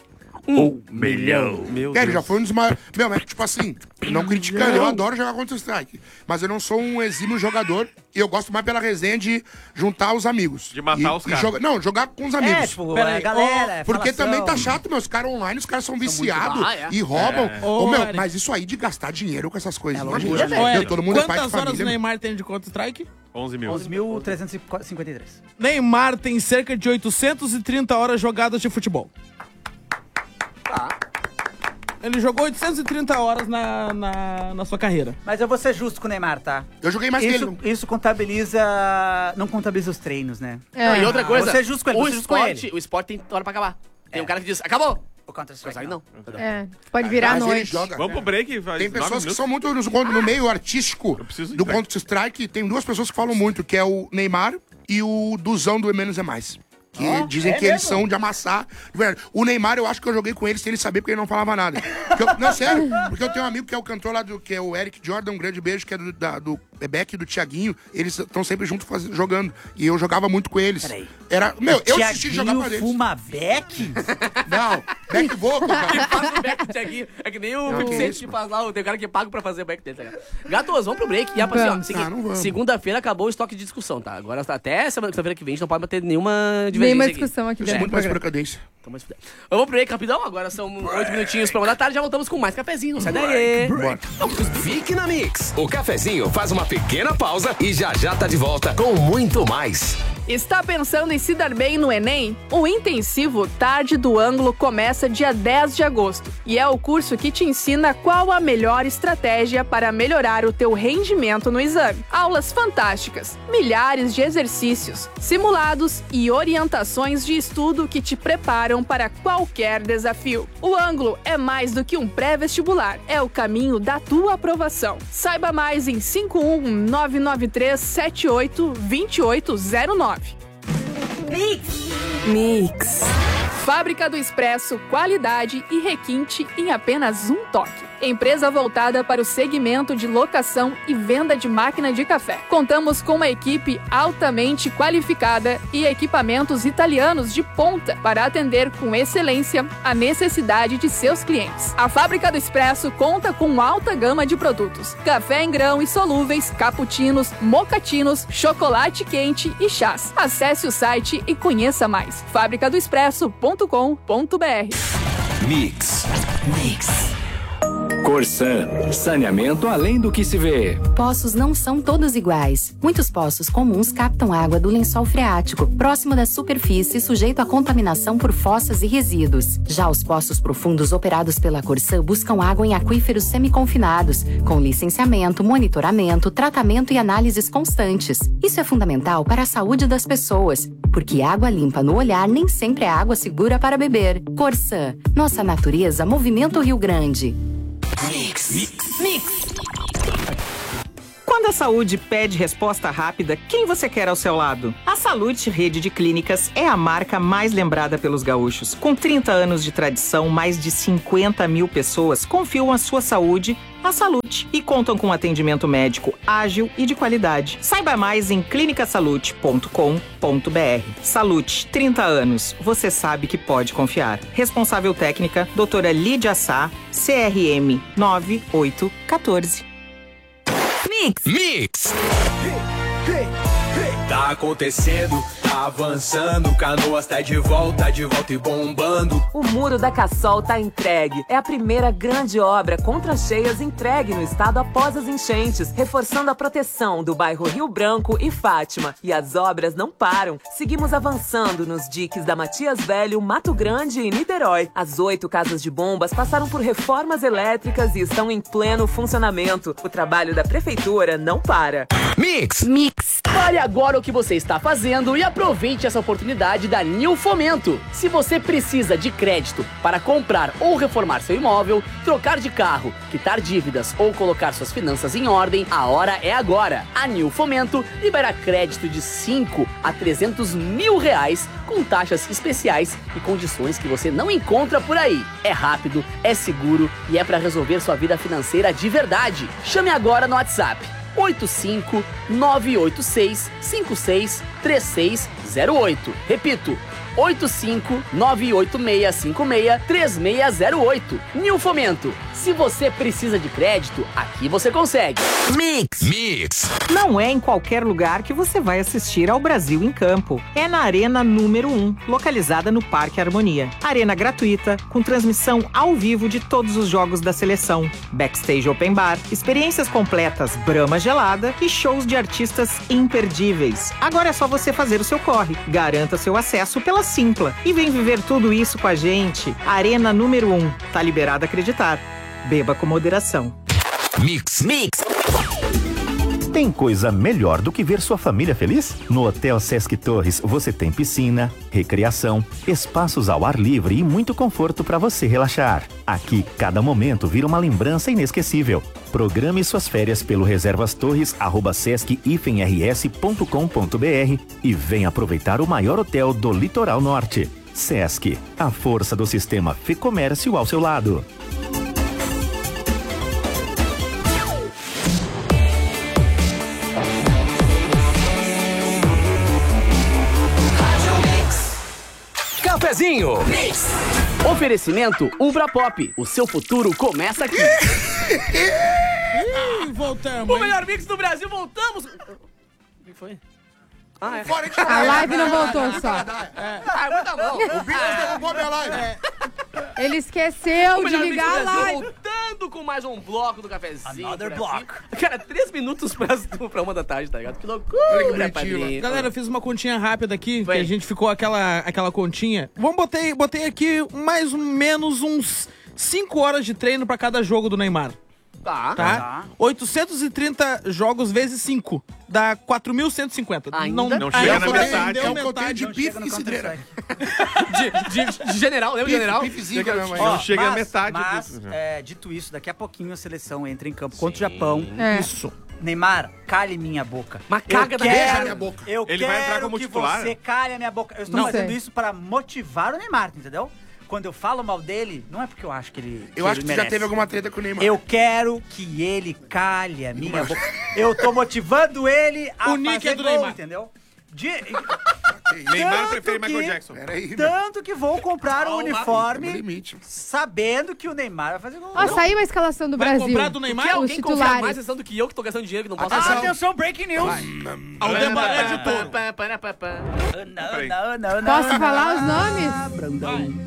Um milhão. Meu É, ele já foi um dos maiores. Meu, mas tipo assim, não criticando, eu adoro jogar Counter-Strike. Mas eu não sou um exímio jogador e eu gosto mais pela resenha de juntar os amigos. De matar E- os e caras. jogar- Não, jogar com os É, amigos. tipo, Pera a aí, galera, é Porque falação. também tá chato, meus caras online, os caras são viciados Ah, é? e roubam. Ô, Ô, meu, Eric. mas isso aí de gastar dinheiro com essas coisas, não loucura, ajuda. né? Ô, Meu, Eric, todo mundo é pai de quantas horas família. o Neymar tem de Counter-Strike? onze mil. onze mil trezentos e cinquenta e três. Neymar tem cerca de oitocentas e trinta horas jogadas de futebol. Ele jogou oitocentas e trinta horas na, na, na sua carreira. Mas eu vou ser justo com o Neymar, tá? Eu joguei mais que Isso, ele. isso contabiliza... Não contabiliza os treinos, né? Não, e outra coisa, Você é justo com ele, o você é justo com esporte, ele. o esporte tem hora pra acabar. Tem um cara que diz, acabou! O Counter-Strike Aí não. É, pode virar à Mas ele noite. joga. Vamos pro break? Faz Tem nove pessoas que minutos. são muito no, no meio artístico preciso ir, do velho. Counter-Strike. Tem duas pessoas que falam muito, que é o Neymar e o Duzão do E Menos é Mais. Que dizem que eles são de amassar. De verdade. O Neymar, eu acho que eu joguei com ele sem ele saber, porque ele não falava nada. Porque eu- não, sério. Porque eu tenho um amigo que é o cantor lá, do, que é o Eric Jordan, um grande beijo, que é do, da, do Bebeck e do Thiaguinho. Eles estão sempre juntos faz- jogando. E eu jogava muito com eles. Peraí. Era, meu, eu assisti jogar Thiaguinho pra eles. fuma Beck? Não, Beck Vocal, cara. Faz o back do Thiaguinho. É que nem o Não, fifty que Cent isso, que faz lá, tem um cara que paga pra fazer o back dele, tá ligado? Gatos, vamos pro break. E assim, ó, Vamos. seguinte, Ah, não vamos. segunda-feira acabou o estoque de discussão, tá? Agora até semana semana que vem a gente não pode ter nenhuma divergência Nenhuma aqui. discussão aqui Eu sou dentro muito do mais por programa. cadência. Então, mas fudeu. Vamos pro break rapidão, agora são oito minutinhos pra uma da tarde, já voltamos com mais cafezinho, não sai daí. Fique na Mix. O cafezinho faz uma pequena pausa e já já tá de volta com muito mais. Está pensando em se dar bem no Enem? O intensivo Tarde do Ângulo começa dia dez de agosto e é o curso que te ensina qual a melhor estratégia para melhorar o teu rendimento no exame. Aulas fantásticas, milhares de exercícios, simulados e orientações de estudo que te preparam para qualquer desafio. O Ângulo é mais do que um pré-vestibular, é o caminho da tua aprovação. Saiba mais em cinco um nove nove três sete oito dois oito zero nove. Mix. Fábrica do Expresso, qualidade e requinte em apenas um toque. Empresa voltada para o segmento de locação e venda de máquina de café. Contamos com uma equipe altamente qualificada e equipamentos italianos de ponta para atender com excelência a necessidade de seus clientes. A Fábrica do Expresso conta com alta gama de produtos: café em grão e solúveis, cappuccinos, mocatinos, chocolate quente e chás. Acesse o site e conheça mais. fábrica do expresso ponto com ponto br. Mix. Mix. Corsan, saneamento além do que se vê. Poços não são todos iguais. Muitos poços comuns captam água do lençol freático, próximo da superfície, sujeito à contaminação por fossas e resíduos. Já os poços profundos operados pela Corsan buscam água em aquíferos semiconfinados, com licenciamento, monitoramento, tratamento e análises constantes. Isso é fundamental para a saúde das pessoas, porque água limpa no olhar nem sempre é água segura para beber. Corsan, nossa natureza movimenta o Rio Grande. Mix. Mix. Quando a saúde pede resposta rápida, quem você quer ao seu lado? A Salute Rede de Clínicas é a marca mais lembrada pelos gaúchos. Com trinta anos de tradição, mais de cinquenta mil pessoas confiam a sua saúde à Salute e contam com atendimento médico ágil e de qualidade. Saiba mais em clínica salute ponto com ponto b r. Salute, trinta anos. Você sabe que pode confiar. Responsável técnica, doutora Lídia Sá, C R M nove oito um quatro. Mix. Mix. Tá acontecendo, tá avançando, Canoas tá de volta, de volta e bombando. O Muro da Cassol tá entregue. É a primeira grande obra contra cheias entregue no estado após as enchentes, reforçando a proteção do bairro Rio Branco e Fátima. E as obras não param. Seguimos avançando nos diques da Matias Velho, Mato Grande e Niterói. As oito casas de bombas passaram por reformas elétricas e estão em pleno funcionamento. O trabalho da prefeitura não para. Mix. Mix. Pare agora o que você está fazendo e aproveite essa oportunidade da Nil Fomento. Se você precisa de crédito para comprar ou reformar seu imóvel, trocar de carro, quitar dívidas ou colocar suas finanças em ordem, a hora é agora. A Nil Fomento libera crédito de cinco a trezentos mil reais com taxas especiais e condições que você não encontra por aí. É rápido, é seguro e é para resolver sua vida financeira de verdade. Chame agora no WhatsApp oito cinco nove oito seis cinco seis três seis zero oito. Repito, oito cinco nove oito seis cinco seis três seis zero oito. Nil Fomento. Se você precisa de crédito, aqui você consegue. Mix. Mix. Não é em qualquer lugar que você vai assistir ao Brasil em Campo. É na Arena número um, localizada no Parque Harmonia. Arena gratuita, com transmissão ao vivo de todos os jogos da seleção. Backstage Open Bar, experiências completas Brahma gelada e shows de artistas imperdíveis. Agora é só você fazer o seu corre. Garanta seu acesso pela Simpla. E vem viver tudo isso com a gente. Arena número um. Tá liberado acreditar. Beba com moderação. Mix. Mix. Tem coisa melhor do que ver sua família feliz? No Hotel Sesc Torres você tem piscina, recreação, espaços ao ar livre e muito conforto para você relaxar. Aqui, cada momento vira uma lembrança inesquecível. Programe suas férias pelo reservastorres arroba sesc r s ponto com ponto b r e venha aproveitar o maior hotel do litoral norte. Sesc, a força do sistema Fê Comércio ao seu lado. Cafezinho. Mix. Oferecimento Ubra Pop. O seu futuro começa aqui. Ih, voltamos. O melhor mix do Brasil, voltamos. O que foi? Ah, é. A live não voltou só. É. Ah, mas tá bom. O Beatles derrubou minha live. É. Ele esqueceu O de melhor ligar a mix do Brasil, live. voltando com mais um bloco do cafezinho. Another por aqui. block. Cara, três minutos pra, pra uma da tarde, tá ligado? Que Olha loucura, que bonitinho, padrinho. Galera, eu fiz uma continha rápida aqui, Vai. que a gente ficou aquela, aquela continha. Vamos, botei, botei aqui mais ou menos uns cinco horas de treino pra cada jogo do Neymar. Tá. Tá? oitocentos e trinta jogos vezes cinco. Dá quatro mil cento e cinquenta. Ainda? Não chega ainda na não metade. deu É o que eu tenho metade. de Não chega bife no e cidreira. De, de- de general, lembra de general? Bifezinho, Chega- né, mãe? Não chega a mas, metade Mas, disso. é, dito isso, daqui a pouquinho a seleção entra em campo contra o Japão. É. Isso. Neymar, cale minha boca. Mas caga eu da quero, beija minha boca. Eu Ele vai quero entrar como que titular? você cale a minha boca. Eu estou Não fazendo sei. isso para motivar o Neymar, entendeu? Quando eu falo mal dele, não é porque eu acho que ele Eu que acho ele que tu já merece. teve alguma treta com o Neymar. Eu quero que ele cale a minha boca. Eu tô motivando ele a O nick fazer é do gol, Neymar. entendeu? De... Neymar Tanto prefere Michael que- Jackson. Peraí, meu. Tanto que vou comprar o No uniforme limite. sabendo que o Neymar vai fazer gol. Ó, saiu a escalação do Vai Brasil. comprar do Neymar? Que Os alguém confia titulares. mais gestão do que eu, que tô gastando dinheiro, que não posso Atenção, gastar. atenção, breaking news. Aldebaran de Touro. Pá, pá, pá, pá, pá. Não, Peraí. não, não, não. Posso falar os nomes? Brandão.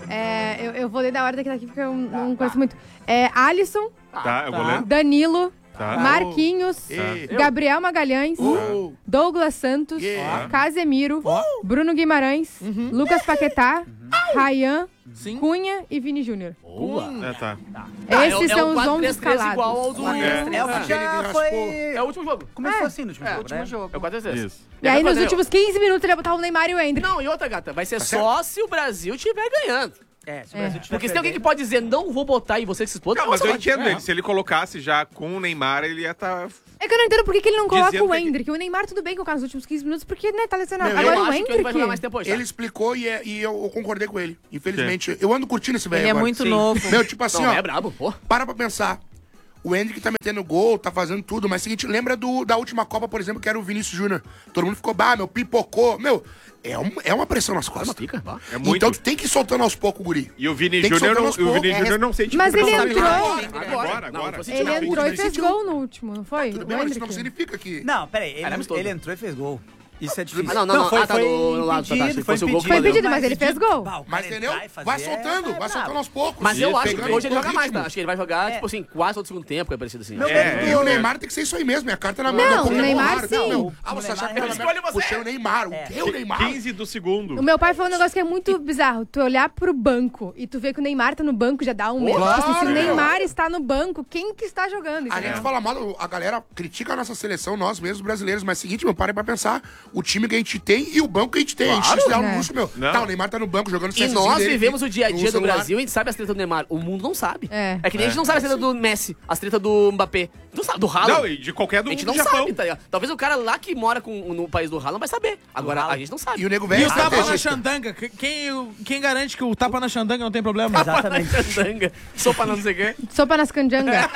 É, eu, eu vou ler da ordem daqui, daqui porque eu não conheço muito. É Alisson, Tá, eu vou ler. Danilo, Tá. Marquinhos, Tá. Gabriel Magalhães, Uh. Douglas Santos, Yeah. Casemiro, Bruno Guimarães, Lucas Paquetá, Ryan, Cunha e Vini Júnior. É, tá. Esses são os onze escalados. igual ao do... É, é o que já foi... É o último jogo. Começou É. assim no último É, jogo, último né? jogo. É o quatro a três. Isso. E aí, nos Fazer- últimos quinze minutos, ele ia botar o Neymar e o Hendrick. Não, e outra, gata, vai ser só se o Brasil estiver ganhando. É, se o É. Brasil tiver Porque se tem alguém que perdendo- pode dizer, não vou botar e você que se explode, Não, mas eu entendo É. ele. Se ele colocasse já com o Neymar, ele ia estar... É que eu não entendo por que que ele não coloca Dizendo o que- Hendrick. O Neymar tudo bem colocar nos últimos quinze minutos, porque, né, tá lesionado. Meu, eu Agora o acho que ele vai Hendrick... jogar mais tempo hoje. Ele explicou e, é- e eu, eu concordei com ele. Infelizmente. Eu ando curtindo esse velho Ele é agora. muito Sim. novo. Meu, tipo assim, Não, ó. é brabo, pô. Para pra pensar. O Hendrick tá metendo gol, tá fazendo tudo, mas seguinte, lembra do, da última Copa, por exemplo, que era o Vinícius Júnior. Todo mundo ficou, bah, meu, pipocou. Meu, é, um, é uma pressão nas costas. Fica, ó. É muito. Então tu tem que ir soltando aos poucos o guri. E o Vini Tem que Júnior soltar não, aos e o Vini poucos. Júnior não sente Mas ele pressão. entrou- Agora, Não, agora. não agora. tô Ele sentindo. entrou e ele fez sentiu. gol no último, não foi? Tudo O bem, mas isso não Hendrick. significa que... Não, peraí, ele, Era amistoso. ele entrou e fez gol. Isso é difícil. Ah, não, não, não. foi, Ah, tá foi no- no lado, tá, tá. impedido, Se foi fosse o gol que Foi valeu. impedido, mas ele fez gol. Bah, o Mas cara entendeu? entrar e fazer Vai é- soltando, é vai brabo. soltando aos poucos. Mas eu Isso, acho que pegando hoje ele o joga mais, ritmo. tá? Acho que ele vai jogar, É. tipo assim, quase todo segundo tempo, é parecido assim. Meu, É. E o Neymar tem que ser isso aí mesmo, é a carta na mão. Não, é como o Neymar, Neymar, sim. meu. Ah, você O achar que Neymar- era Neymar? Puxei o Neymar. O que é o Neymar? quinze do segundo. O meu pai falou um negócio que é muito bizarro. Tu olhar pro banco e tu ver que o Neymar tá no banco já dá um medo. Claro, Tipo assim, se o meu. Neymar está no banco, quem que está jogando? A entendeu? gente fala mal, a galera critica a nossa seleção, nós mesmos brasileiros, mas é o seguinte, meu, para aí pra pensar o time que a gente tem e o banco que a gente tem. A gente Claro. se dá um É. luxo, meu. Não. Tá, o Neymar tá no banco jogando E CSzinho nós dele vivemos no- o dia a no dia do celular. Brasil e a gente sabe as tretas do Neymar. O mundo não sabe. É. É que nem a gente não sabe as tretas do Messi, as tretas do Mbappé. Não sabe, do Haaland. Não, e de qualquer do A gente do não Japão. sabe, tá ligado? Talvez o cara lá que mora com, no país do Haaland vai saber. Agora, a gente não sabe. E o nego E velho o é tapa na estrategista. xandanga? Que- Quem, quem garante que o tapa na xandanga não tem problema? Exatamente. Xandanga, sopa não sei o quê. Sopa nas canjanga.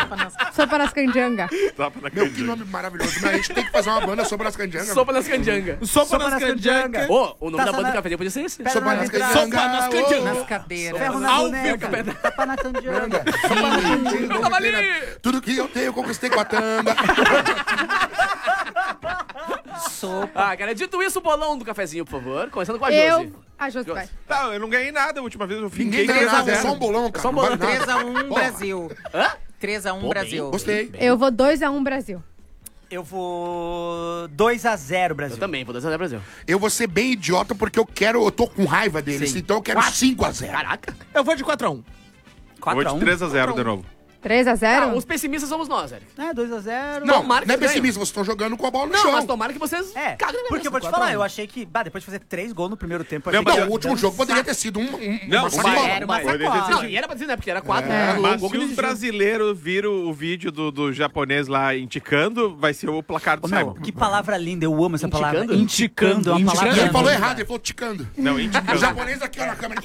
Sopa nas canjanga. Tapa na Meu, que canjica. nome maravilhoso. Mas a gente tem que fazer uma banda sobre as canjangas. Sopa nas canjanga. Sopa, Sopa nas nas canjanga. canjanga. Ô, o nome Taça da banda na- do cafezinho podia ser esse. Pedra Sopa na nas vidraça. canjangas. Sopa nas canjangas. Nas cadeiras. Ferro na Ao boneca. vivo. Tapa na canjanga. Tava ali. Tudo que eu tenho, eu conquistei com a tanga. Sopa. Ah, cara, dito isso, o bolão do cafezinho, por favor. Começando com a Eu... Josi. A Josi vai. Tá, eu não ganhei nada a última vez. Eu Ninguém fiquei ganha nada, é três a só um zero. bolão, cara. Só um Não vale bolão. nada. três a um Porra, Brasil. Hã? três a um Brasil. Gostei. Eu vou dois a um Brasil. Eu vou dois a zero, Eu Brasil. também, vou dançar Brasil. Eu vou ser bem idiota porque eu quero, eu tô com raiva deles, Sim. então eu quero cinco a zero. Caraca. Eu vou de quatro a um. Eu vou de três a zero de novo. três a zero? Ah, os pessimistas somos nós, Eric. É, dois a zero. Não, Tomara que não é ganhe. pessimista, vocês estão jogando com a bola no Não, chão. mas tomara que vocês É, caguem na porque eu vou te cabeça. falar, quatro a um. eu achei que, bah, depois de fazer três gols no primeiro tempo, eu Não, achei mas que Não, ia o último dançar. jogo poderia ter sido um, um, Não, uma mas sacola. era uma Poderia ter sacola. sido- Não, e era pra dizer, né? Porque era quatro. É. Era no Mas gol se que os eles brasileiros viram o vídeo do, do japonês lá indicando, vai ser o placar do Ô, meu, Simon. que palavra linda, eu amo essa Indicando? palavra. Indicando, é uma Indicando. palavra Ele falou linda. errado, ele falou ticando. Não, O indicando. japonês aqui, ó, na câmera.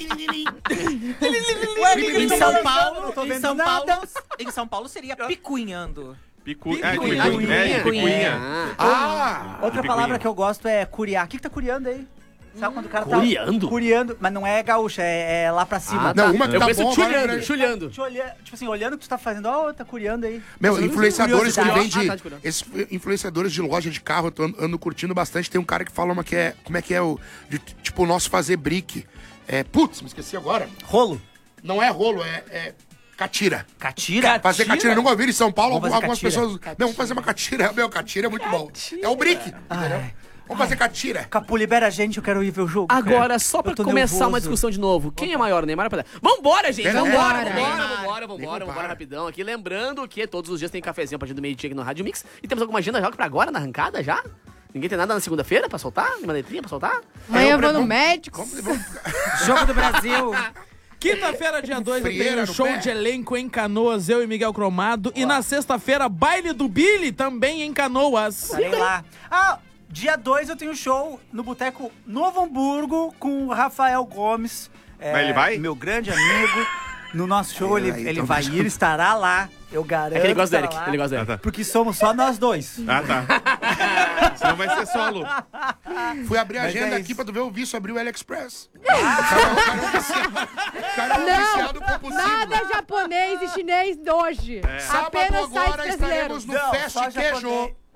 Em São Paulo, não tô em vendo São nada. Paulo, em São Paulo seria picuinhando. Picu... É, Picuinha. picuinha. É, Picuinha. picuinha. Ah! Outra Picuinha. palavra que eu gosto é curiar. O que que tá curiando aí? Sabe quando o cara tá... Curiando? Curiando, mas não é gaúcha, é, é lá pra cima. Ah, Não, tá. uma que Eu tá penso bom agora, chulhando, né? chulhando. Te olhando, tipo assim, olhando o que tu tá fazendo, ó, tá curiando aí. Meu, Fazendo influenciadores que curiosidade. vendem. Ah, tá, de curioso. Esses influenciadores de loja de carro, eu tô, ando curtindo bastante. Tem um cara que fala uma que é. Como é que é o. de, tipo, o nosso fazer brick. É. Putz, me esqueci agora. Rolo. Não é rolo, é. é catira. Catira? Fazer catira, nunca ouviram em São Paulo? Vamos fazer Algumas catira. pessoas. Não, vamos fazer uma catira. Meu, catira é muito bom. É o brick. Entendeu? Vamos fazer catira. Capu, libera a gente, eu quero ir ver o jogo. Agora, só pra Eu tô começar nervoso. uma discussão de novo, quem é maior, Neymar ou Pelé? Vambora, gente! Pelé. Vambora, Pelé. vambora, Neymar. vambora, vambora, Neymar. vambora rapidão aqui. Lembrando que todos os dias tem cafezinho a partir do meio-dia aqui no Rádio Mix. E temos alguma agenda já pra agora, na arrancada já? Ninguém tem nada na segunda-feira pra soltar? Nenhuma letrinha pra soltar? Amanhã eu vou no vamos- médico. Vamos, vamos, Jogo do Brasil. Quinta-feira, dia dois, eu Frieira tenho no show pé. de elenco em Canoas, eu e Miguel Cromado. E na sexta-feira, baile do Billy, também em Canoas. Estarei lá. Ah, dia dois eu tenho show no Boteco Novo Hamburgo com o Rafael Gomes. É, Mas ele vai? Meu grande amigo. No nosso show, É, ele, aí, ele então vai deixa- ir, estará lá. Eu garanto. É que ele gosta do estará Eric, lá, ele gosta do Ah, Eric. tá. Porque somos só nós dois. Ah, tá. Senão vai ser solo. Fui abrir a Mas agenda é aqui isso. pra tu ver o visto, abrir o AliExpress. O cara, o cara é um viciado- o cara é um viciado Não, compulsivo. nada japonês e chinês hoje. Sábado Apenas agora sites brasileiros. estaremos no Não, Fast só Queijo. japonês.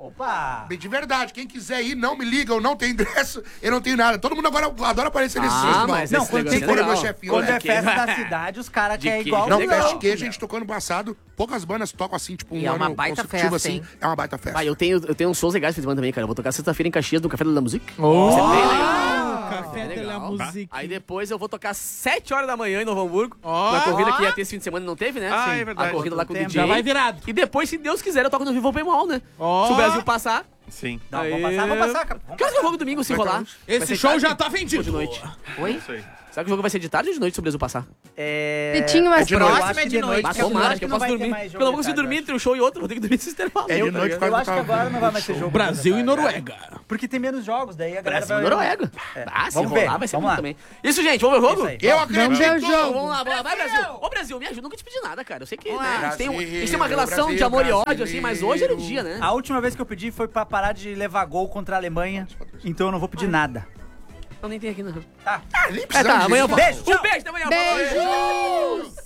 Opa! De verdade, quem quiser ir, não me liga, eu não tenho ingresso, eu não tenho nada. Todo mundo agora adora aparecer nesses Ah, shows, mas não. esse quando negócio tem- é Quando é legal. meu chefinho, Quando né? é festa da cidade, os caras De querem que- igual. Não, legal. Fast Queijo a gente tocou no passado, poucas bandas tocam assim, tipo, um E é uma ano baita consecutivo festa, assim. hein? É uma baita festa. Ah, eu tenho, eu tenho uns shows legais de fim de semana também, cara. Eu vou tocar sexta-feira em Caxias, no Café da Musique. Oh, Vai ser bem legal. Café É de la legal. Musique. Aí depois eu vou tocar sete horas da manhã em Novo Hamburgo. Ó. Na corrida que ia ter esse fim de semana e não teve, né? Ah, Sim. é verdade. A corrida lá com o Tempo. D J. Já vai virado. E depois, se Deus quiser, eu toco no Vivo Open Mall, né? Ó. Se o Brasil passar. Sim. Não, Aí- vamos passar, vamos passar, cara. Vamos Que horas que é o jogo domingo, se rolar? Vai Esse ser show tarde já tá ou vendido. de noite? Oi? Não sei. Será que o jogo vai ser de tarde ou de noite se o Brasil passar? É... Você tinha umas é de noite. próximas Eu acho é que de noite. Mas porque eu tomara, acho que eu não posso vai ter dormir. mais Porque jogo eu não vou de conseguir tarde, dormir eu entre um show e outro, vou ter que dormir esse intervalo. É de Eu, tá noite, ligado? quase Eu acho que tava- agora não vai mais ter jogo. Brasil e de tarde. Noruega. Porque tem menos jogos, daí a galera Brasil e vai... Noruega. É. Ah, se Vamos rolar ver, vai ser vamos bom lá. também. Isso, gente, vamos ver o jogo? Isso aí. Eu Vamos ver o acredito! jogo. Vamos lá, vamos lá. Vai, Brasil. Ô, Brasil, me ajuda. Nunca te pedi nada, cara. Eu sei que né, a, gente tem um- a gente tem uma Brasil, relação de Brasil, amor e ódio, assim, brasileiro. mas hoje era o dia, né? A última vez que eu pedi foi pra parar de levar gol contra a Alemanha, então eu não vou pedir nada. Eu nem tenho aqui, não. Tá. Nem É, precisamos tá, amanhã eu disso. falo. Beijo, tchau. Um beijo, até amanhã. Beijos!